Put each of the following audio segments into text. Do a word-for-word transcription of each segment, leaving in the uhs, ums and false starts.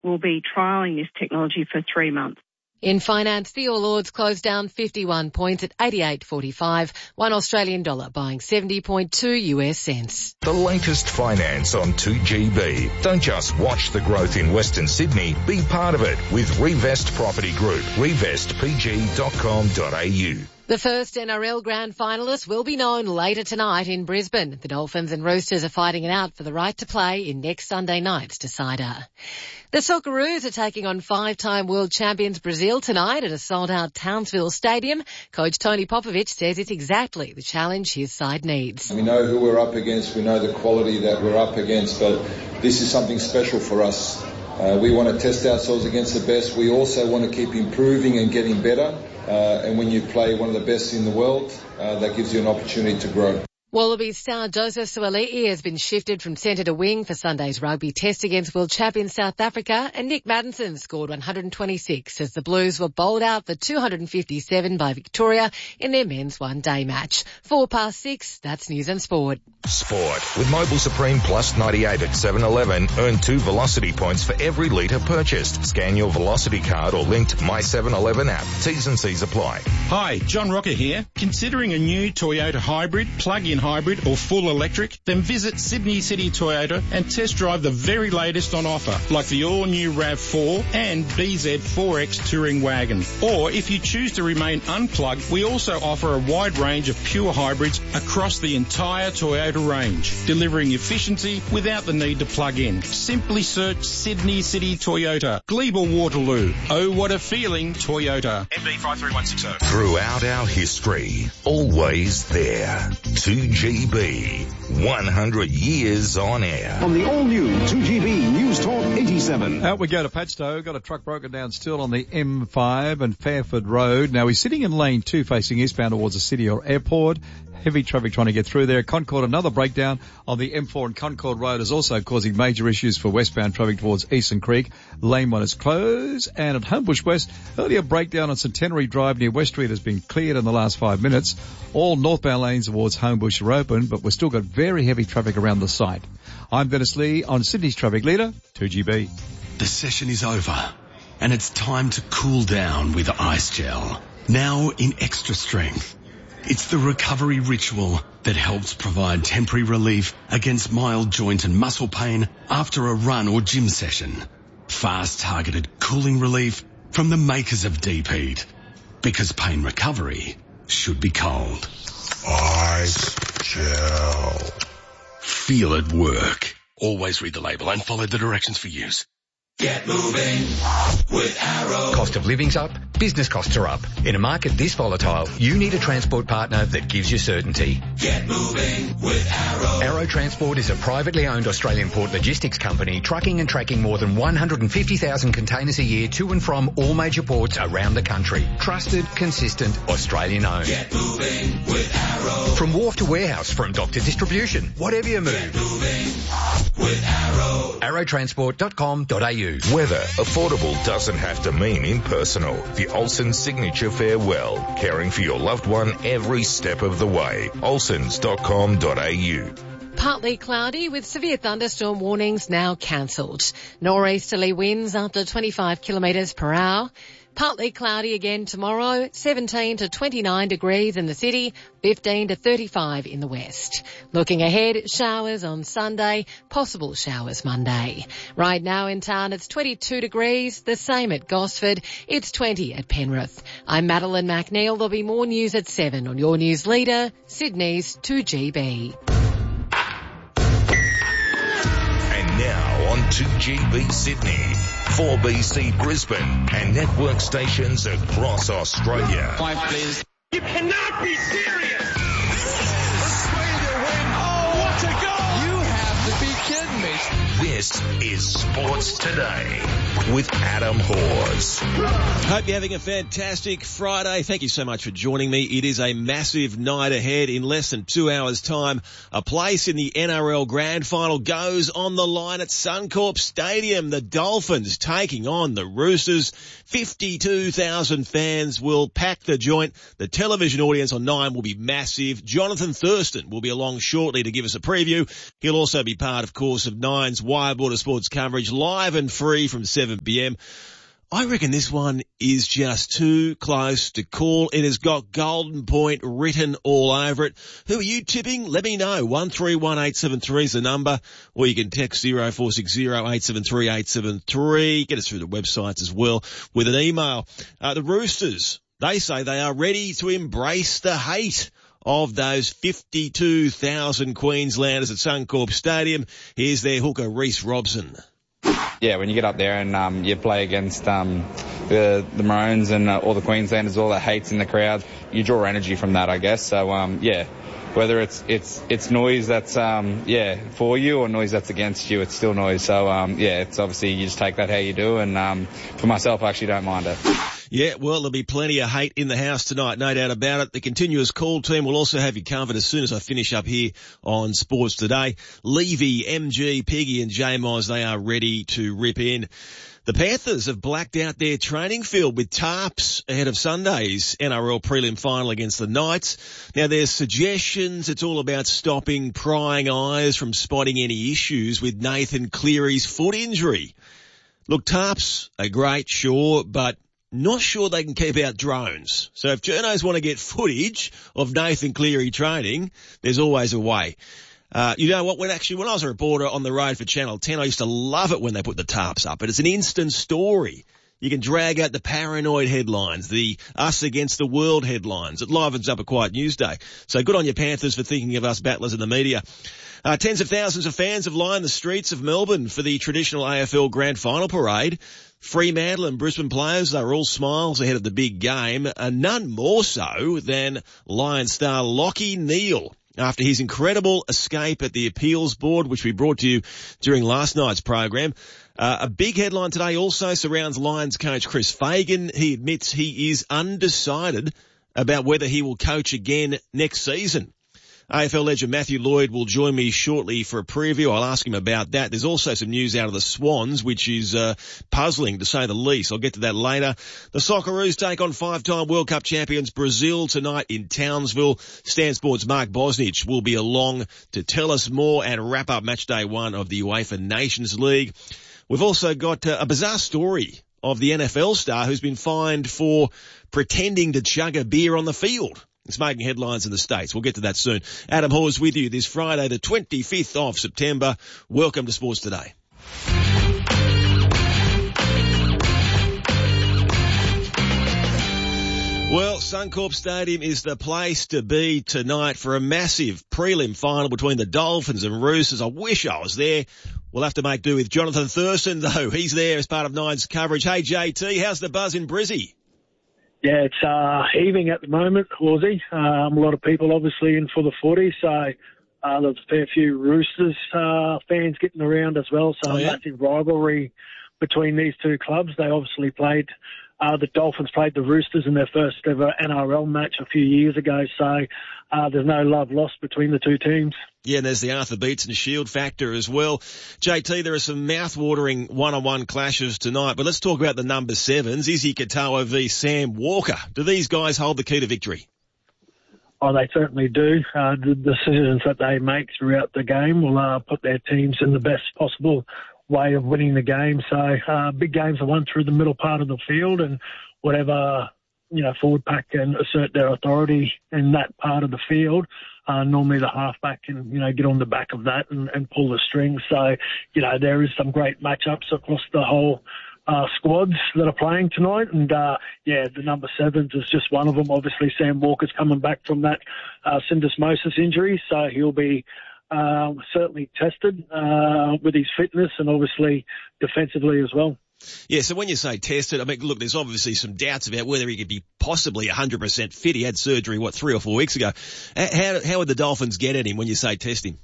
will be trialling this technology for three months. In finance, the All Ords closed down fifty-one points at eighty-eight forty-five, one Australian dollar buying seventy point two U S cents. The latest finance on two G B. Don't just watch the growth in Western Sydney, be part of it with Revest Property Group, revest p g dot com dot a u. The first N R L Grand Finalists will be known later tonight in Brisbane. The Dolphins and Roosters are fighting it out for the right to play in next Sunday night's decider. The Socceroos are taking on five-time world champions Brazil tonight at a sold-out Townsville Stadium. Coach Tony Popovic says it's exactly the challenge his side needs. We know who we're up against, we know the quality that we're up against, but this is something special for us. Uh, we want to test ourselves against the best. We also want to keep improving and getting better. Uh, and when you play one of the best in the world, uh, that gives you an opportunity to grow. Wallabies star Joseph Suaalii has been shifted from centre to wing for Sunday's rugby test against world champions South Africa, and Nick Maddinson scored one hundred twenty-six as the Blues were bowled out for two hundred fifty-seven by Victoria in their men's one-day match. Four past six, that's News and Sport. Sport. With Mobil Supreme Plus ninety-eight at seven eleven, earn two Velocity points for every litre purchased. Scan your Velocity card or linked My seven eleven app. T's and C's apply. Hi, John Rocker here. Considering a new Toyota hybrid, plug-in hybrid or full electric? Then visit Sydney City Toyota and test drive the very latest on offer, like the all-new RAV four and B Z four X Touring Wagon. Or if you choose to remain unplugged, we also offer a wide range of pure hybrids across the entire Toyota range, delivering efficiency without the need to plug in. Simply search Sydney City Toyota, Glebe Waterloo. Oh, what a feeling, Toyota. M B five three one six zero. Throughout our history, always there. two G B, one hundred years on air. On the all-new two G B News Talk eighty-seven. Out we go to Padstow. Got a truck broken down still on the M five and Fairford Road. Now he's sitting in lane two facing eastbound towards the city or airport. Heavy traffic trying to get through there. Concord, another breakdown on the M four and Concord Road is also causing major issues for westbound traffic towards Eastern Creek. Lane one is closed. And at Homebush West, earlier breakdown on Centenary Drive near West Street has been cleared in the last five minutes. All northbound lanes towards Homebush are open, but we've still got very heavy traffic around the site. I'm Dennis Lee on Sydney's Traffic Leader, two G B. The session is over, and it's time to cool down with Ice Gel. Now in extra strength. It's the recovery ritual that helps provide temporary relief against mild joint and muscle pain after a run or gym session. Fast targeted cooling relief from the makers of Deep Heat. Because pain recovery should be cold. Ice Gel. Feel it work. Always read the label and follow the directions for use. Get moving with Arrow. Cost of living's up, business costs are up. In a market this volatile, you need a transport partner that gives you certainty. Get moving with Arrow. Arrow Transport is a privately owned Australian port logistics company trucking and tracking more than one hundred fifty thousand containers a year to and from all major ports around the country. Trusted, consistent, Australian owned. Get moving with Arrow. From wharf to warehouse, from dock to distribution, whatever you move. Get moving with Arrow. arrow transport dot com dot a u. Weather. Affordable doesn't have to mean impersonal. The Olsen Signature Farewell. Caring for your loved one every step of the way. olsens dot com dot a u. Partly cloudy with severe thunderstorm warnings now cancelled. Nor'easterly winds up to twenty-five kilometres per hour. Partly cloudy again tomorrow, seventeen to twenty-nine degrees in the city, fifteen to thirty-five in the west. Looking ahead, showers on Sunday, possible showers Monday. Right now in town it's twenty-two degrees, the same at Gosford, it's twenty at Penrith. I'm Madeline McNeil. There'll be more news at seven on your news leader, Sydney's two G B. And now on two G B Sydney, four B C Brisbane, and network stations across Australia. Five, please. You cannot be serious! Australia win! Oh, what a goal! You have to be kidding me. This is Sports Today with Adam Hawes. Hope you're having a fantastic Friday. Thank you so much for joining me. It is a massive night ahead. In less than two hours' time, a place in the N R L Grand Final goes on the line at Suncorp Stadium. The Dolphins taking on the Roosters. fifty-two thousand fans will pack the joint. The television audience on Nine will be massive. Jonathan Thurston will be along shortly to give us a preview. He'll also be part, of course, of Nine's Wire Border Sports coverage live and free from seven p.m. I reckon this one is just too close to call. It has got Golden Point written all over it. Who are you tipping? Let me know. one three one eight seven three is the number, or you can text zero four six zero eight seven three eight seven three. Get us through the websites as well with an email. Uh, the Roosters, they say they are ready to embrace the hate of those fifty-two thousand Queenslanders at Suncorp Stadium. Here's their hooker, Reece Robson. Yeah, when you get up there and um, you play against um, the, the Maroons and uh, all the Queenslanders, all the hates in the crowd, you draw energy from that, I guess. So, um, yeah, whether it's it's it's noise that's, um, yeah, for you or noise that's against you, it's still noise. So, um, yeah, it's obviously you just take that how you do. And um, for myself, I actually don't mind it. Yeah, well, there'll be plenty of hate in the house tonight, no doubt about it. The continuous call team will also have you covered as soon as I finish up here on Sports Today. Levy, M G, Piggy and J-Moz, they are ready to rip in. The Panthers have blacked out their training field with tarps ahead of Sunday's N R L prelim final against the Knights. Now, there's suggestions it's all about stopping prying eyes from spotting any issues with Nathan Cleary's foot injury. Look, tarps are great, sure, but not sure they can keep out drones. So if journos want to get footage of Nathan Cleary training, there's always a way. Uh, you know what, when actually, when I was a reporter on the road for Channel ten, I used to love it when they put the tarps up. But it's an instant story. You can drag out the paranoid headlines, the us against the world headlines. It livens up a quiet news day. So good on you, Panthers, for thinking of us battlers in the media. Uh, tens of thousands of fans have lined the streets of Melbourne for the traditional A F L Grand Final parade. Fremantle and Brisbane players, they were all smiles ahead of the big game, and none more so than Lion star Lachie Neale after his incredible escape at the appeals board, which we brought to you during last night's program. Uh, a big headline today also surrounds Lions coach Chris Fagan. He admits he is undecided about whether he will coach again next season. A F L legend Matthew Lloyd will join me shortly for a preview. I'll ask him about that. There's also some news out of the Swans, which is uh, puzzling to say the least. I'll get to that later. The Socceroos take on five-time World Cup champions Brazil tonight in Townsville. Stan Sports' Mark Bosnich will be along to tell us more and wrap up match day one of the UEFA Nations League. We've also got uh, a bizarre story of the N F L star who's been fined for pretending to chug a beer on the field. It's making headlines in the States. We'll get to that soon. Adam Hawes with you this Friday, the twenty-fifth of September. Welcome to Sports Today. Well, Suncorp Stadium is the place to be tonight for a massive prelim final between the Dolphins and Roosters. I wish I was there. We'll have to make do with Jonathan Thurston, though. He's there as part of Nine's coverage. Hey, J T, how's the buzz in Brizzy? Yeah, it's uh, heaving at the moment, Horsey. Um, a lot of people obviously in for the footy, so uh, there's a fair few Roosters uh, fans getting around as well. So oh, yeah? a massive rivalry between these two clubs. They obviously played, uh, the Dolphins played the Roosters in their first ever N R L match a few years ago, so uh, there's no love lost between the two teams. Yeah, and there's the Arthur Beetson Shield factor as well. J T, there are some mouth-watering one-on-one clashes tonight, but let's talk about the number sevens. Izzy Katoa v Sam Walker. Do these guys hold the key to victory? Oh, they certainly do. Uh, the decisions that they make throughout the game will uh, put their teams in the best possible way of winning the game. So uh, big games are won through the middle part of the field, and whatever, you know, forward pack can assert their authority in that part of the field. Uh, normally the halfback can, you know, get on the back of that and, and pull the strings. So, you know, there is some great matchups across the whole uh, squads that are playing tonight. And, uh, yeah, the number sevens is just one of them. Obviously, Sam Walker's coming back from that uh, syndesmosis injury, so he'll be uh, certainly tested uh, with his fitness and obviously defensively as well. Yeah, so when you say tested, I mean, look, there's obviously some doubts about whether he could be possibly one hundred percent fit. He had surgery, what, three or four weeks ago. How, how would the Dolphins get at him when you say test him?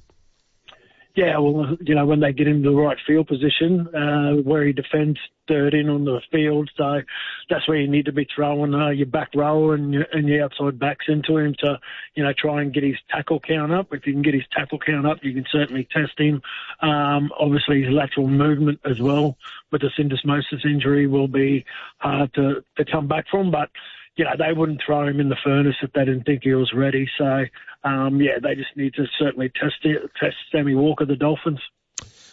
Yeah, well, you know, when they get him to the right field position, uh, where he defends third in on the field, so that's where you need to be throwing uh, your back row and your, and your outside backs into him to, you know, try and get his tackle count up. If you can get his tackle count up, you can certainly test him. Um, obviously, his lateral movement as well with the syndesmosis injury will be hard to, to come back from, but you know, they wouldn't throw him in the furnace if they didn't think he was ready. So, um, yeah, they just need to certainly test it, test Sammy Walker, the Dolphins.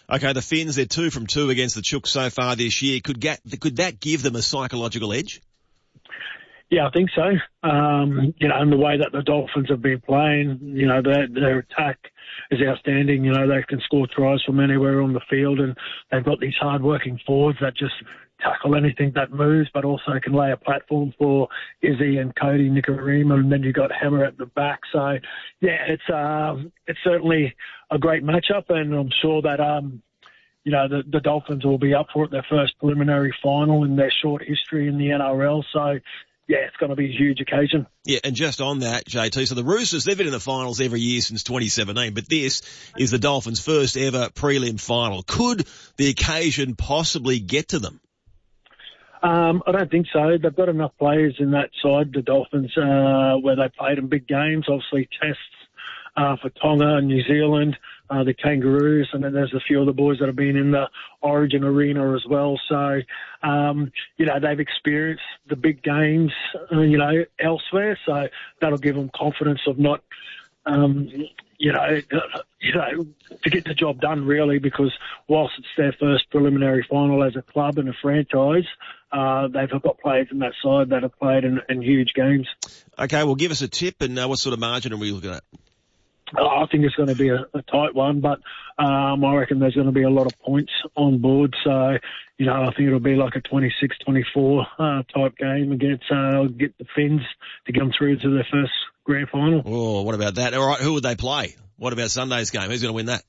Okay, the Finns, they're two from two against the Chooks so far this year. Could get, could that give them a psychological edge? Yeah, I think so. Um, you know, and the way that the Dolphins have been playing, you know, their, their attack is outstanding. You know, they can score tries from anywhere on the field, and they've got these hard-working forwards that just tackle anything that moves, but also can lay a platform for Izzy and Cody Nikorima, and then you've got Hammer at the back. So, yeah, it's um, it's certainly a great matchup, and I'm sure that um, you know the, the Dolphins will be up for it, their first preliminary final in their short history in the N R L. So, yeah, it's going to be a huge occasion. Yeah, and just on that, J T, so the Roosters, they've been in the finals every year since twenty seventeen, but this is the Dolphins' first ever prelim final. Could the occasion possibly get to them? Um, I don't think so. They've got enough players in that side, the Dolphins, uh, where they played in big games, obviously tests uh, for Tonga and New Zealand, uh, the Kangaroos, and then there's a few other boys that have been in the Origin arena as well. So, um, you know, they've experienced the big games, uh, you know, elsewhere. So that'll give them confidence of not, um, you know, you know, to get the job done really, because whilst it's their first preliminary final as a club and a franchise, uh, they've got players in that side that have played in, in huge games. Okay, well, give us a tip, and uh, what sort of margin are we looking at? I think it's going to be a, a tight one, but um, I reckon there's going to be a lot of points on board. So, you know, I think it'll be like a twenty-six twenty-four uh, type game against uh, get the Finns to get them through to their first grand final. Oh, what about that? All right, who would they play? What about Sunday's game? Who's going to win that?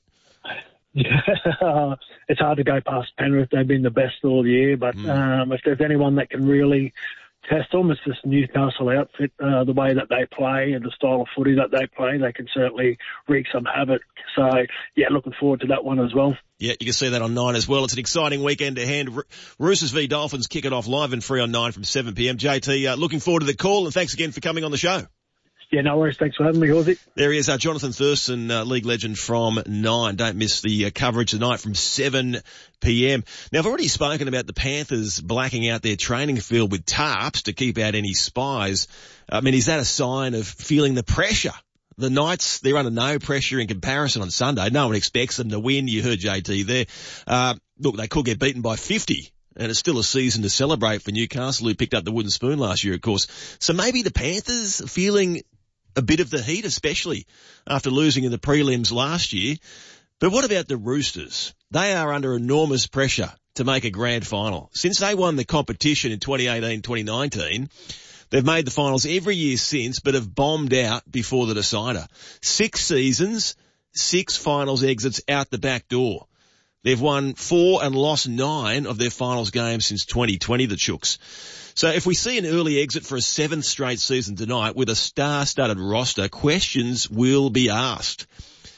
Yeah, it's hard to go past Penrith. They've been the best all year, but mm. um, if there's anyone that can really test them, it's this Newcastle outfit, uh, the way that they play and the style of footy that they play. They can certainly wreak some havoc. So, yeah, looking forward to that one as well. Yeah, you can see that on nine as well. It's an exciting weekend ahead. Roosters v Dolphins kick it off live and free on nine from seven p.m. J T, uh, looking forward to the call, and thanks again for coming on the show. Yeah, no worries. Thanks for having me, Horsey. There he is, uh, Jonathan Thurston, uh, league legend from nine. Don't miss the uh, coverage tonight from seven p.m. Now, I've already spoken about the Panthers blacking out their training field with tarps to keep out any spies. I mean, is that a sign of feeling the pressure? The Knights, they're under no pressure in comparison on Sunday. No one expects them to win. You heard J T there. Uh, look, they could get beaten by fifty. And it's still a season to celebrate for Newcastle, who picked up the wooden spoon last year, of course. So maybe the Panthers are feeling a bit of the heat, especially after losing in the prelims last year. But what about the Roosters? They are under enormous pressure to make a grand final. Since they won the competition in twenty eighteen twenty nineteen, they've made the finals every year since, but have bombed out before the decider. Six seasons, six finals exits out the back door. They've won four and lost nine of their finals games since twenty twenty, the Chooks. So if we see an early exit for a seventh straight season tonight with a star-studded roster, questions will be asked.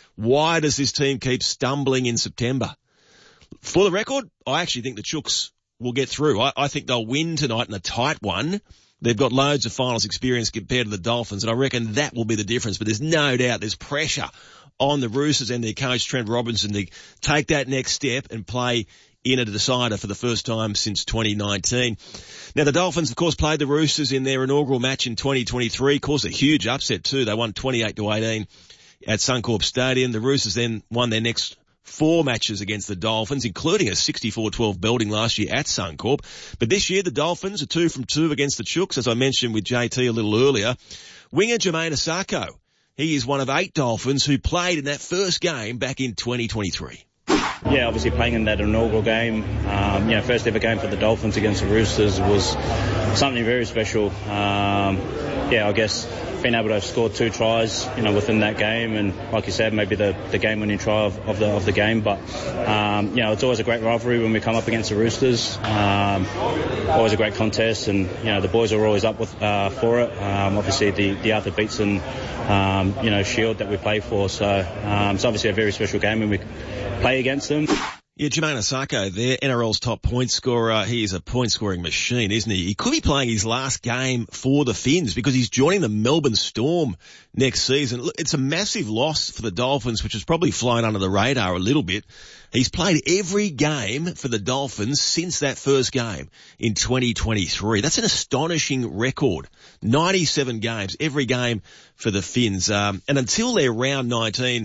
Why does this team keep stumbling in September? For the record, I actually think the Chooks will get through. I, I think they'll win tonight in a tight one. They've got loads of finals experience compared to the Dolphins, and I reckon that will be the difference. But there's no doubt there's pressure on the Roosters and their coach, Trent Robinson, to take that next step and play in a decider for the first time since twenty nineteen. Now, the Dolphins, of course, played the Roosters in their inaugural match in twenty twenty-three, caused a huge upset too. They won twenty-eight to eighteen at Suncorp Stadium. The Roosters then won their next four matches against the Dolphins, including a sixty-four twelve belting last year at Suncorp. But this year, the Dolphins are two from two against the Chooks, as I mentioned with J T a little earlier. Winger Jermaine Asako, he is one of eight Dolphins who played in that first game back in twenty twenty-three. Yeah, obviously playing in that inaugural game, um, you know, first ever game for the Dolphins against the Roosters was something very special. Um, yeah, I guess being able to score two tries, you know, within that game, and like you said, maybe the, the game-winning try of, of the of the game. But um, you know, it's always a great rivalry when we come up against the Roosters. Um, always a great contest, and you know, the boys are always up with uh, for it. Um, obviously, the the Arthur Beetson, um, you know, shield that we play for. So um, it's obviously a very special game when we play against them. Yeah, Jermaine Asako there, N R L's top point scorer. He is a point-scoring machine, isn't he? He could be playing his last game for the Finns because he's joining the Melbourne Storm next season. Look, it's a massive loss for the Dolphins, which has probably flown under the radar a little bit. He's played every game for the Dolphins since that first game in twenty twenty-three. That's an astonishing record. ninety-seven games, every game for the Finns. Um, and until their round nineteen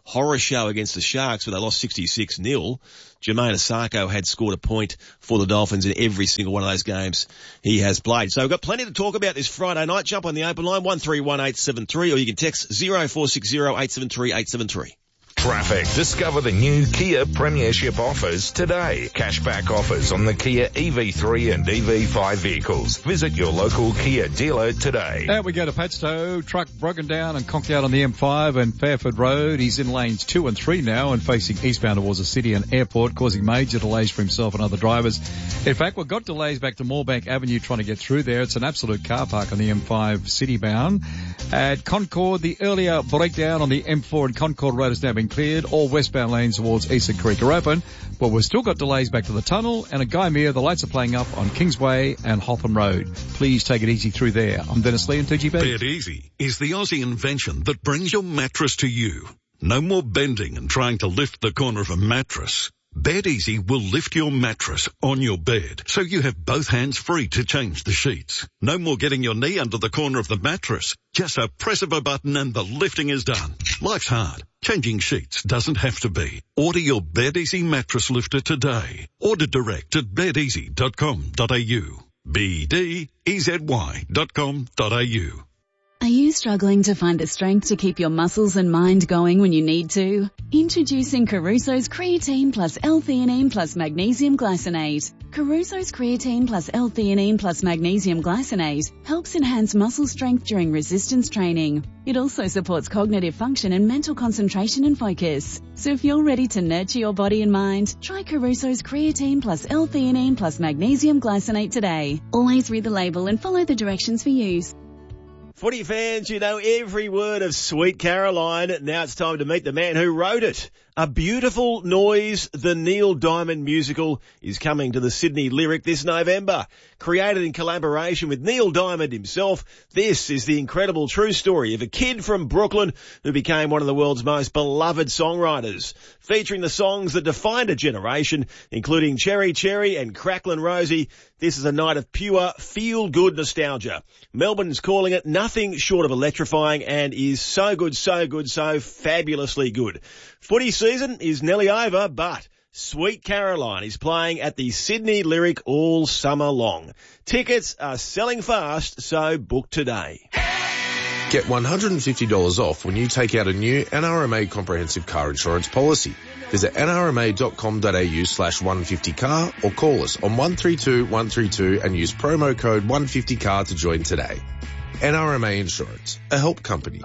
horror show against the Sharks where they lost sixty-six nil. Jermaine Asako had scored a point for the Dolphins in every single one of those games he has played. So we've got plenty to talk about this Friday night. Jump on the open line, one three one eight seven three, or you can text zero four six zero eight seven three eight seven three. Traffic. Discover the new Kia Premiership offers today. Cashback offers on the Kia E V three and E V five vehicles. Visit your local Kia dealer today. There we go to Padstow. Truck broken down and conked out on the M five and Fairford Road. He's in lanes two and three now and facing eastbound towards the city and airport, causing major delays for himself and other drivers. In fact, we've got delays back to Moorebank Avenue trying to get through there. It's an absolute car park on the M five city bound. At Concord, the earlier breakdown on the M four and Concord Road has now been cleared. All westbound lanes towards Eastern Creek are open, but we've still got delays back to the tunnel. And at Guyamere, the lights are playing up on Kingsway and Hotham Road. Please take it easy through there. I'm Dennis Lee and two G B. Bed Easy is the Aussie invention that brings your mattress to you. No more bending and trying to lift the corner of a mattress. Bed Easy will lift your mattress on your bed so you have both hands free to change the sheets. No more getting your knee under the corner of the mattress. Just a press of a button and the lifting is done. Life's hard. Changing sheets doesn't have to be. Order your Bed Easy mattress lifter today. Order direct at bed easy dot com dot a u. B D E Z Y dot com dot a u. Are you struggling to find the strength to keep your muscles and mind going when you need to? Introducing Caruso's Creatine plus L-theanine plus Magnesium Glycinate. Caruso's Creatine plus L-theanine plus Magnesium Glycinate helps enhance muscle strength during resistance training. It also supports cognitive function and mental concentration and focus. So if you're ready to nurture your body and mind, try Caruso's Creatine plus L-theanine plus Magnesium Glycinate today. Always read the label and follow the directions for use. Footy fans, you know every word of Sweet Caroline. Now it's time to meet the man who wrote it. A Beautiful Noise, the Neil Diamond musical, is coming to the Sydney Lyric this November. Created in collaboration with Neil Diamond himself, this is the incredible true story of a kid from Brooklyn who became one of the world's most beloved songwriters. Featuring the songs that defined a generation, including Cherry Cherry and Cracklin' Rosie, this is a night of pure feel-good nostalgia. Melbourne's calling it nothing short of electrifying and is so good, so good, so fabulously good. Footy season is nearly over, but Sweet Caroline is playing at the Sydney Lyric all summer long. Tickets are selling fast, so book today. Get one hundred fifty dollars off when you take out a new N R M A comprehensive car insurance policy. Visit n r m a dot com dot a u slash one fifty car or call us on one three two one three two and use promo code one fifty car to join today. N R M A Insurance, a help company.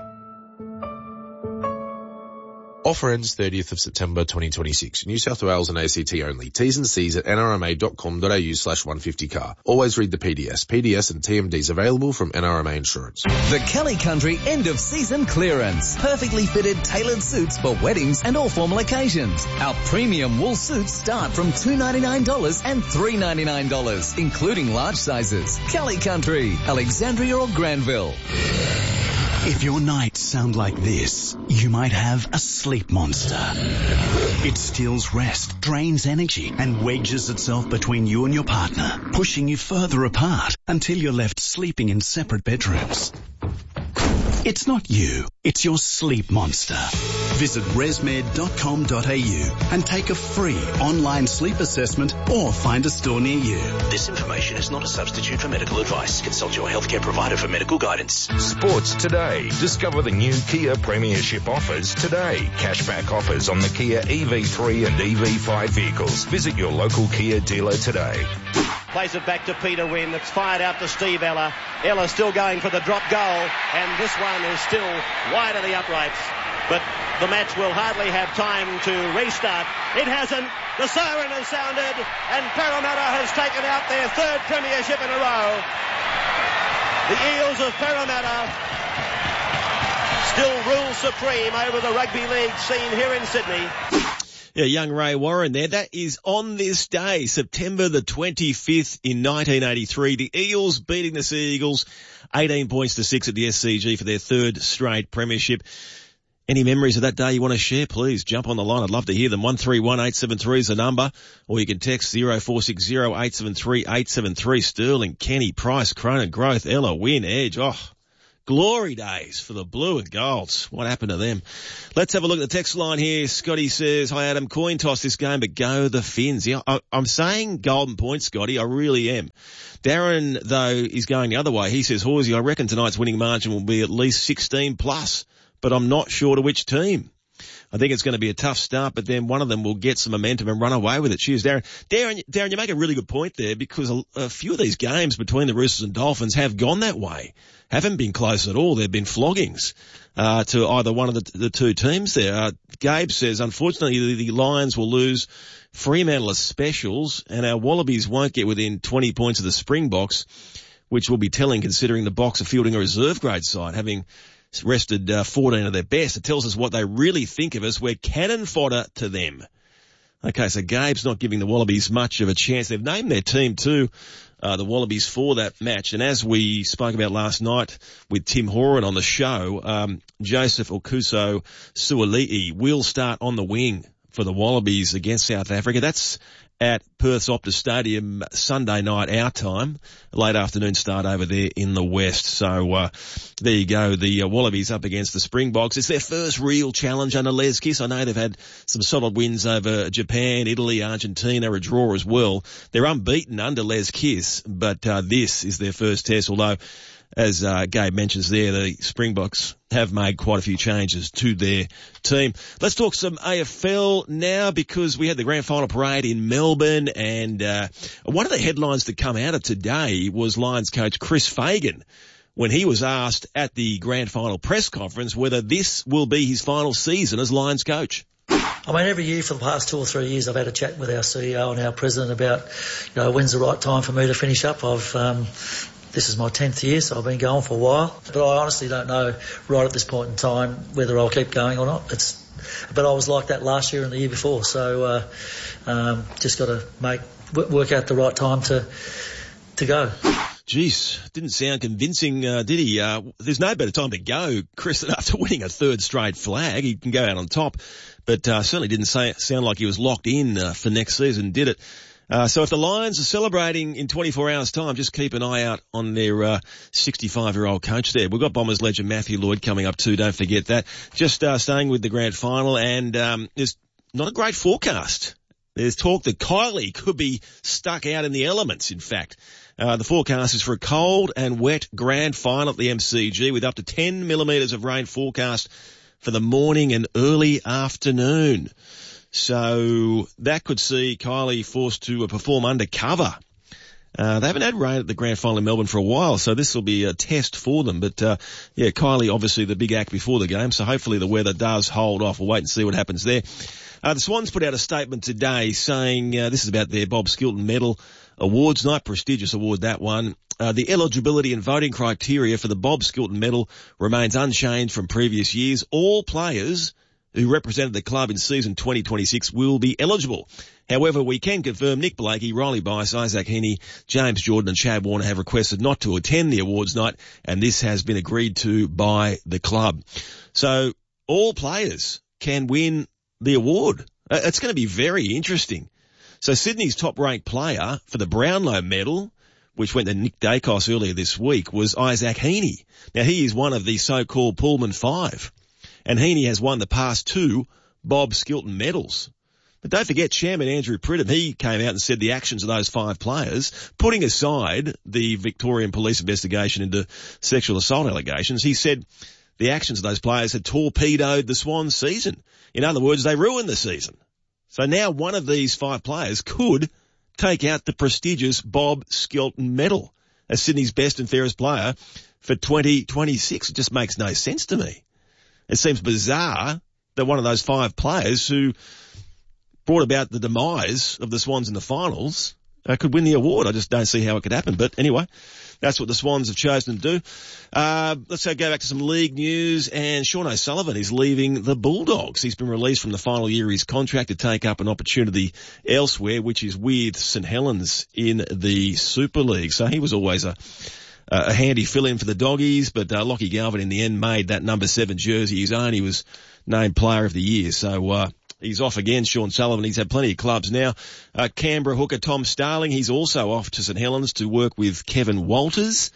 Offer ends thirtieth of September twenty twenty-six. New South Wales and A C T only. T's and C's at n r m a dot com dot a u slash one fifty car. Always read the P D S. P D S and T M Ds available from N R M A Insurance. The Kelly Country end of season clearance. Perfectly fitted tailored suits for weddings and all formal occasions. Our premium wool suits start from two dollars and ninety-nine cents and three dollars and ninety-nine cents, including large sizes. Kelly Country, Alexandria or Granville. If your nights sound like this, you might have a sleep monster. It steals rest, drains energy, and wedges itself between you and your partner, pushing you further apart until you're left sleeping in separate bedrooms. It's not you, it's your sleep monster. Visit resmed dot com dot a u and take a free online sleep assessment or find a store near you. This information is not a substitute for medical advice. Consult your healthcare provider for medical guidance. Sports today. Discover the new Kia Premiership offers today. Cashback offers on the Kia E V three and E V five vehicles. Visit your local Kia dealer today. Plays it back to Peter Wynn. It's fired out to Steve Ella. Ella still going for the drop goal, and this one is still wide of the uprights. But the match will hardly have time to restart. It hasn't. The siren has sounded, and Parramatta has taken out their third premiership in a row. The Eels of Parramatta still rule supreme over the rugby league scene here in Sydney. Yeah, young Ray Warren there. That is on this day, September the twenty-fifth in nineteen eighty-three. The Eels beating the Sea Eagles eighteen points to six at the S C G for their third straight premiership. Any memories of that day you want to share, please jump on the line. I'd love to hear them. one three one eight seven three is the number, or you can text zero four six zero eight seven three eight seven three. Sterling, Kenny, Price, Cronin, Growth, Ella, Wynn, Edge. Oh, Glory days for the blue and golds. What happened to them? Let's have a look at the text line here. Scotty says, hi Adam, coin toss this game, but go the Finns. Yeah, I, I'm saying golden point, Scotty. I really am. Darren, though, is going the other way. He says, Horsey, I reckon tonight's winning margin will be at least sixteen plus, but I'm not sure to which team. I think it's going to be a tough start, but then one of them will get some momentum and run away with it. Cheers, Darren. Darren, Darren, you make a really good point there because a, a few of these games between the Roosters and Dolphins have gone that way. Haven't been close at all. They've been floggings uh, to either one of the, the two teams there. Uh, Gabe says, unfortunately, the, the Lions will lose Fremantle as specials and our Wallabies won't get within twenty points of the Springboks, which will be telling considering the Boks are fielding a reserve grade side, having rested uh, fourteen of their best. It tells us what they really think of us. We're cannon fodder to them. Okay, so Gabe's not giving the Wallabies much of a chance. They've named their team too, uh, the Wallabies, for that match. And as we spoke about last night with Tim Horan on the show, um, Joseph Okuso Suali'i will start on the wing for the Wallabies against South Africa. That's at Perth's Optus Stadium Sunday night our time, late afternoon start over there in the west. So uh, there you go, the uh, Wallabies up against the Springboks. It's their first real challenge under Les Kiss. I know they've had some solid wins over Japan, Italy, Argentina, a draw as well. They're unbeaten under Les Kiss, but uh, this is their first test, although as uh, Gabe mentions there, the Springboks have made quite a few changes to their team. Let's talk some A F L now because we had the grand final parade in Melbourne, and uh, one of the headlines that come out of today was Lions coach Chris Fagan when he was asked at the grand final press conference whether this will be his final season as Lions coach. I mean, every year for the past two or three years, I've had a chat with our C E O and our president about, you know, when's the right time for me to finish up. I've um, This is my tenth year, so I've been going for a while. But I honestly don't know right at this point in time whether I'll keep going or not. It's, but I was like that last year and the year before, so uh, um, just got to make work out the right time to to go. Jeez, didn't sound convincing, uh, did he? Uh, there's no better time to go, Chris, after winning a third straight flag. He can go out on top, but uh, certainly didn't say, sound like he was locked in uh, for next season, did it? Uh, so if the Lions are celebrating in twenty-four hours time, just keep an eye out on their uh, sixty-five-year-old coach there. We've got Bombers legend Matthew Lloyd coming up too, don't forget that. Just uh, staying with the grand final, and um, there's not a great forecast. There's talk that Kylie could be stuck out in the elements, in fact. Uh, the forecast is for a cold and wet grand final at the M C G with up to ten millimetres of rain forecast for the morning and early afternoon. So that could see Kylie forced to uh, perform undercover. Uh, they haven't had rain at the grand final in Melbourne for a while, so this will be a test for them. But, uh, yeah, Kylie obviously the big act before the game, so hopefully the weather does hold off. We'll wait and see what happens there. Uh, the Swans put out a statement today saying, uh, this is about their Bob Skilton Medal Awards night, prestigious award, that one. Uh, the eligibility and voting criteria for the Bob Skilton Medal remains unchanged from previous years. All players who represented the club in season twenty twenty-six will be eligible. However, we can confirm Nick Blakey, Riley Bice, Isaac Heaney, James Jordan and Chad Warner have requested not to attend the awards night, and this has been agreed to by the club. So all players can win the award. Uh, it's going to be very interesting. So Sydney's top-ranked player for the Brownlow medal, which went to Nick Dacos earlier this week, was Isaac Heaney. Now, he is one of the so-called Pullman Five. And Heaney has won the past two Bob Skilton medals. But don't forget, Chairman Andrew Pridham, he came out and said the actions of those five players, putting aside the Victorian police investigation into sexual assault allegations, he said the actions of those players had torpedoed the Swans season. In other words, they ruined the season. So now one of these five players could take out the prestigious Bob Skilton medal as Sydney's best and fairest player for twenty twenty-six. It just makes no sense to me. It seems bizarre that one of those five players who brought about the demise of the Swans in the finals uh, could win the award. I just don't see how it could happen. But anyway, that's what the Swans have chosen to do. Uh, let's go back to some league news. And Sean O'Sullivan is leaving the Bulldogs. He's been released from the final year of his contract to take up an opportunity elsewhere, which is with St Helens in the Super League. So he was always a Uh, a handy fill-in for the Doggies, but uh, Lockie Galvin in the end made that number seven jersey his own. He was named Player of the Year, so uh, he's off again, Sean Sullivan. He's had plenty of clubs now. Uh, Canberra hooker Tom Starling, he's also off to St Helens to work with Kevin Walters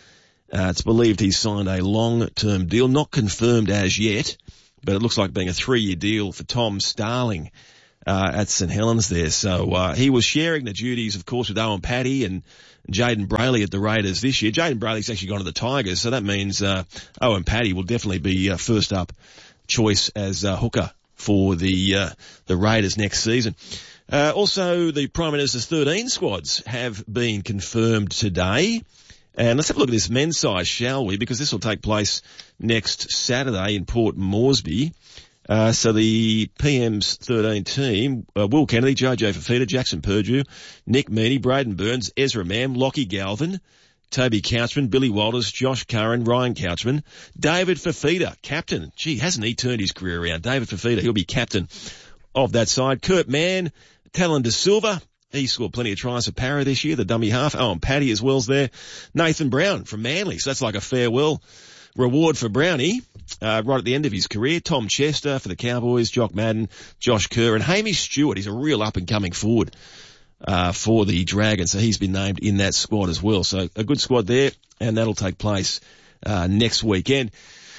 Uh, it's believed he's signed a long-term deal, not confirmed as yet, but it looks like being a three-year deal for Tom Starling uh, at St Helens there. So uh, he was sharing the duties, of course, with Owen Paddy and Jayden Brailey at the Raiders this year. Jayden Brailey's actually gone to the Tigers, so that means uh, Owen Paddy will definitely be uh, first up choice as uh, hooker for the uh, the Raiders next season. Uh, also, the Prime Minister's thirteen squads have been confirmed today. And let's have a look at this men's side, shall we? Because this will take place next Saturday in Port Moresby. Uh, so the P M's thirteen team, uh, Will Kennedy, Jojo Fafita, Jackson Purdue, Nick Meaney, Braden Burns, Ezra Mam, Lockie Galvin, Toby Couchman, Billy Walters, Josh Curran, Ryan Couchman, David Fafita, captain. Gee, hasn't he turned his career around? David Fafita, he'll be captain of that side. Kurt Mann, Talon De Silva, he scored plenty of tries for Para this year, the dummy half. Owen Paddy as well's there. Nathan Brown from Manly, so that's like a farewell reward for Brownie, uh, right at the end of his career. Tom Chester for the Cowboys, Jock Madden, Josh Kerr, and Hamish Stewart. He's a real up-and-coming forward uh, for the Dragons, so he's been named in that squad as well. So a good squad there, and that'll take place uh, next weekend.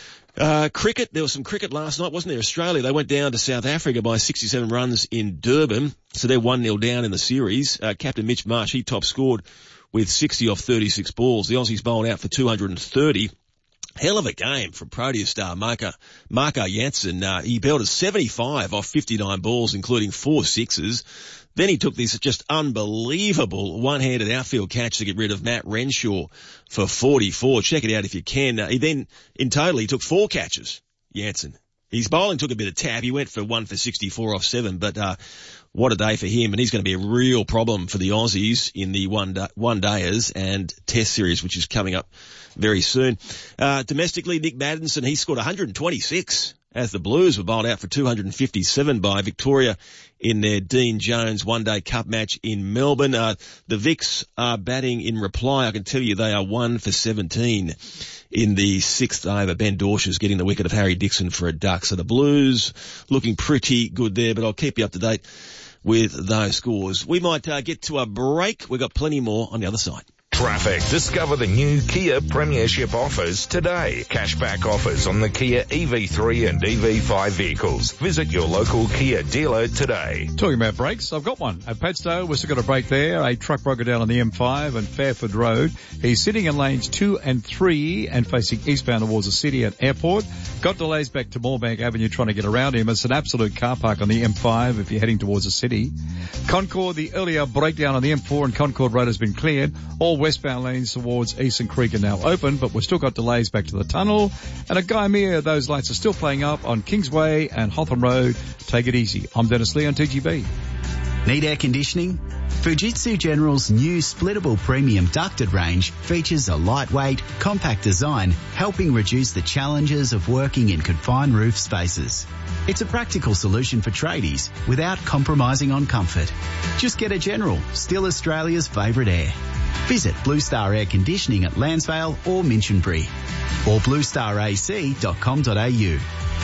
Uh, cricket, there was some cricket last night, wasn't there? Australia, they went down to South Africa by sixty-seven runs in Durban, so they're one nil down in the series. Uh, Captain Mitch Marsh, he top scored with sixty off thirty-six balls. The Aussies bowled out for two hundred thirty. Hell of a game from Proteas star Marco, Marco Jansen. Uh, he belted seventy-five off fifty-nine balls, including four sixes. Then he took this just unbelievable one-handed outfield catch to get rid of Matt Renshaw for forty-four. Check it out if you can. Uh, he then, in total, he took four catches, Jansen. His bowling took a bit of tap. He went for one for sixty-four off seven, but uh what a day for him. And he's going to be a real problem for the Aussies in the one day, one-dayers and test series, which is coming up very soon. Uh, domestically, Nick Maddinson, he scored one hundred twenty-six as the Blues were bowled out for two hundred fifty-seven by Victoria in their Dean Jones one-day cup match in Melbourne. Uh, the Vics are batting in reply. I can tell you they are one for seventeen in the sixth over. Ben Dorsch getting the wicket of Harry Dixon for a duck. So the Blues looking pretty good there, but I'll keep you up to date with those scores. We might uh, get to a break. We've got plenty more on the other side. Traffic. Discover the new Kia Premiership offers today. Cashback offers on the Kia E V three and E V five vehicles. Visit your local Kia dealer today. Talking about brakes, I've got one. At Padstow, we've still got a break there. A truck broke down on the M five and Fairford Road. He's sitting in lanes two and three and facing eastbound towards the city at Airport. Got delays back to Moorebank Avenue trying to get around him. It's an absolute car park on the M five if you're heading towards the city. Concord, the earlier breakdown on the M four and Concord Road has been cleared. All westbound lanes towards Eastern Creek are now open, but we've still got delays back to the tunnel. And at Guyamere, those lights are still playing up on Kingsway and Hotham Road. Take it easy. I'm Dennis Lee on T G B. Need air conditioning? Fujitsu General's new splittable premium ducted range features a lightweight, compact design, helping reduce the challenges of working in confined roof spaces. It's a practical solution for tradies without compromising on comfort. Just get a General, still Australia's favourite air. Visit Blue Star Air Conditioning at Lansvale or Minchinbury or blue star a c dot com dot a u.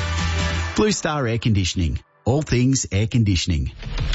Blue Star Air Conditioning. All things air conditioning.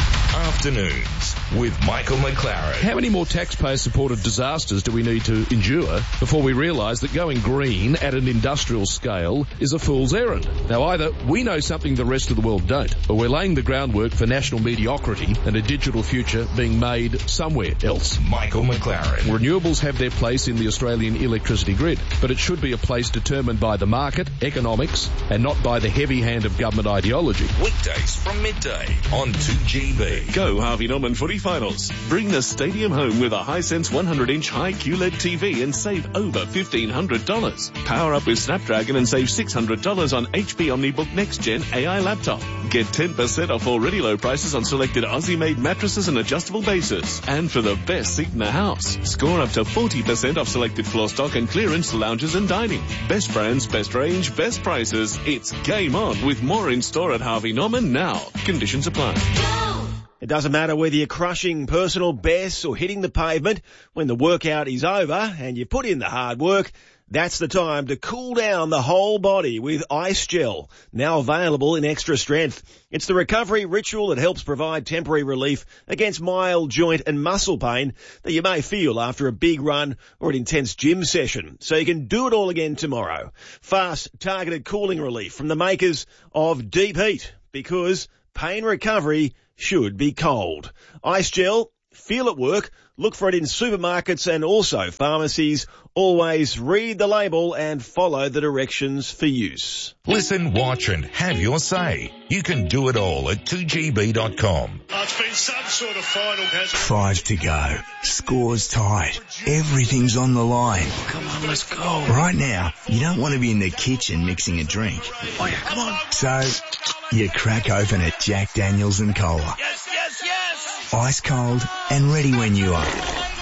Afternoons with Michael McLaren. How many more taxpayer-supported disasters do we need to endure before we realise that going green at an industrial scale is a fool's errand? Now, either we know something the rest of the world don't, or we're laying the groundwork for national mediocrity and a digital future being made somewhere else. Michael McLaren. Renewables have their place in the Australian electricity grid, but it should be a place determined by the market, economics, and not by the heavy hand of government ideology. Weekdays from midday on two G B. Go Harvey Norman Footy Finals. Bring the stadium home with a Hisense one hundred inch high Q L E D T V and save over fifteen hundred dollars. Power up with Snapdragon and save six hundred dollars on H P OmniBook Next Gen A I laptop. Get ten percent off already low prices on selected Aussie-made mattresses and adjustable bases. And for the best seat in the house, score up to forty percent off selected floor stock and clearance lounges and dining. Best brands, best range, best prices. It's game on with more in store at Harvey Norman now. Conditions apply. It doesn't matter whether you're crushing personal bests or hitting the pavement. When the workout is over and you put in the hard work, That's the time to cool down the whole body with Ice Gel, now available in extra strength. It's the recovery ritual that helps provide temporary relief against mild joint and muscle pain that you may feel after a big run or an intense gym session, so you can do it all again tomorrow. Fast, targeted cooling relief from the makers of Deep Heat, because pain recovery should be cold. Ice Gel, feel it work. Look for it in supermarkets and also pharmacies. Always read the label and follow the directions for use. Listen, watch and have your say. You can do it all at two G B dot com. Oh, it's been some sort of final, hasn't it? Five to go. Score's tied. Everything's on the line. Come on, let's go. Right now, you don't want to be in the kitchen mixing a drink. Oh, yeah, come on. So, you crack open a Jack Daniels and Cola. Yes, yes, yes. Ice cold and ready when you are.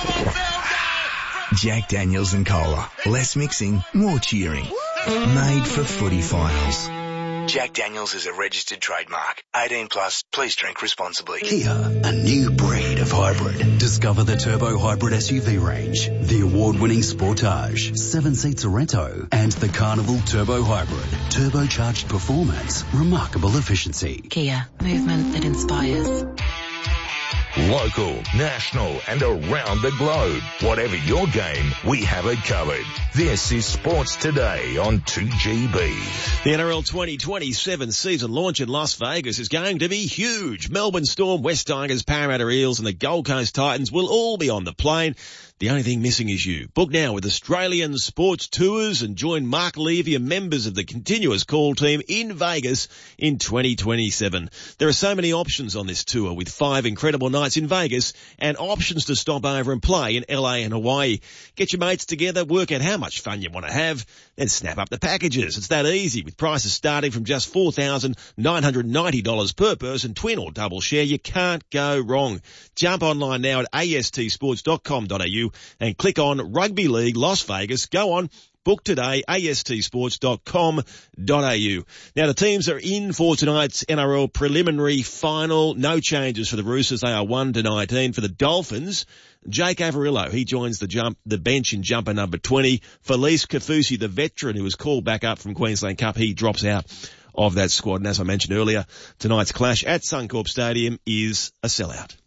Jack Daniels and Cola. Less mixing, more cheering. Made for footy finals. Jack Daniels is a registered trademark. eighteen plus, please drink responsibly. Kia, a new breed of hybrid. Discover the Turbo Hybrid S U V range, the award-winning Sportage, seven seats Areto, and the Carnival Turbo Hybrid. Turbocharged performance, remarkable efficiency. Kia, movement that inspires. Local, national and around the globe. Whatever your game, we have it covered. This is Sports Today on two G B. The N R L twenty twenty-seven season launch in Las Vegas is going to be huge. Melbourne Storm, West Tigers, Parramatta Eels and the Gold Coast Titans will all be on the plane. The only thing missing is you. Book now with Australian Sports Tours and join Mark Levy and members of the continuous call team in Vegas in twenty twenty-seven. There are so many options on this tour with five incredible nights in Vegas and options to stop over and play in L A and Hawaii. Get your mates together, work out how much fun you want to have, then snap up the packages. It's that easy, with prices starting from just four thousand nine hundred ninety dollars per person, twin or double share. You can't go wrong. Jump online now at a s t sports dot com dot a u and click on Rugby League Las Vegas. Go on, book today, a s t sports dot com dot a u. Now, the teams are in for tonight's N R L preliminary final. No changes for the Roosters. They are one to nineteen. For the Dolphins, Jake Averillo, he joins the jump, the bench in jumper number twenty. Felice Kafusi, the veteran who was called back up from Queensland Cup, he drops out of that squad. And as I mentioned earlier, tonight's clash at Suncorp Stadium is a sellout.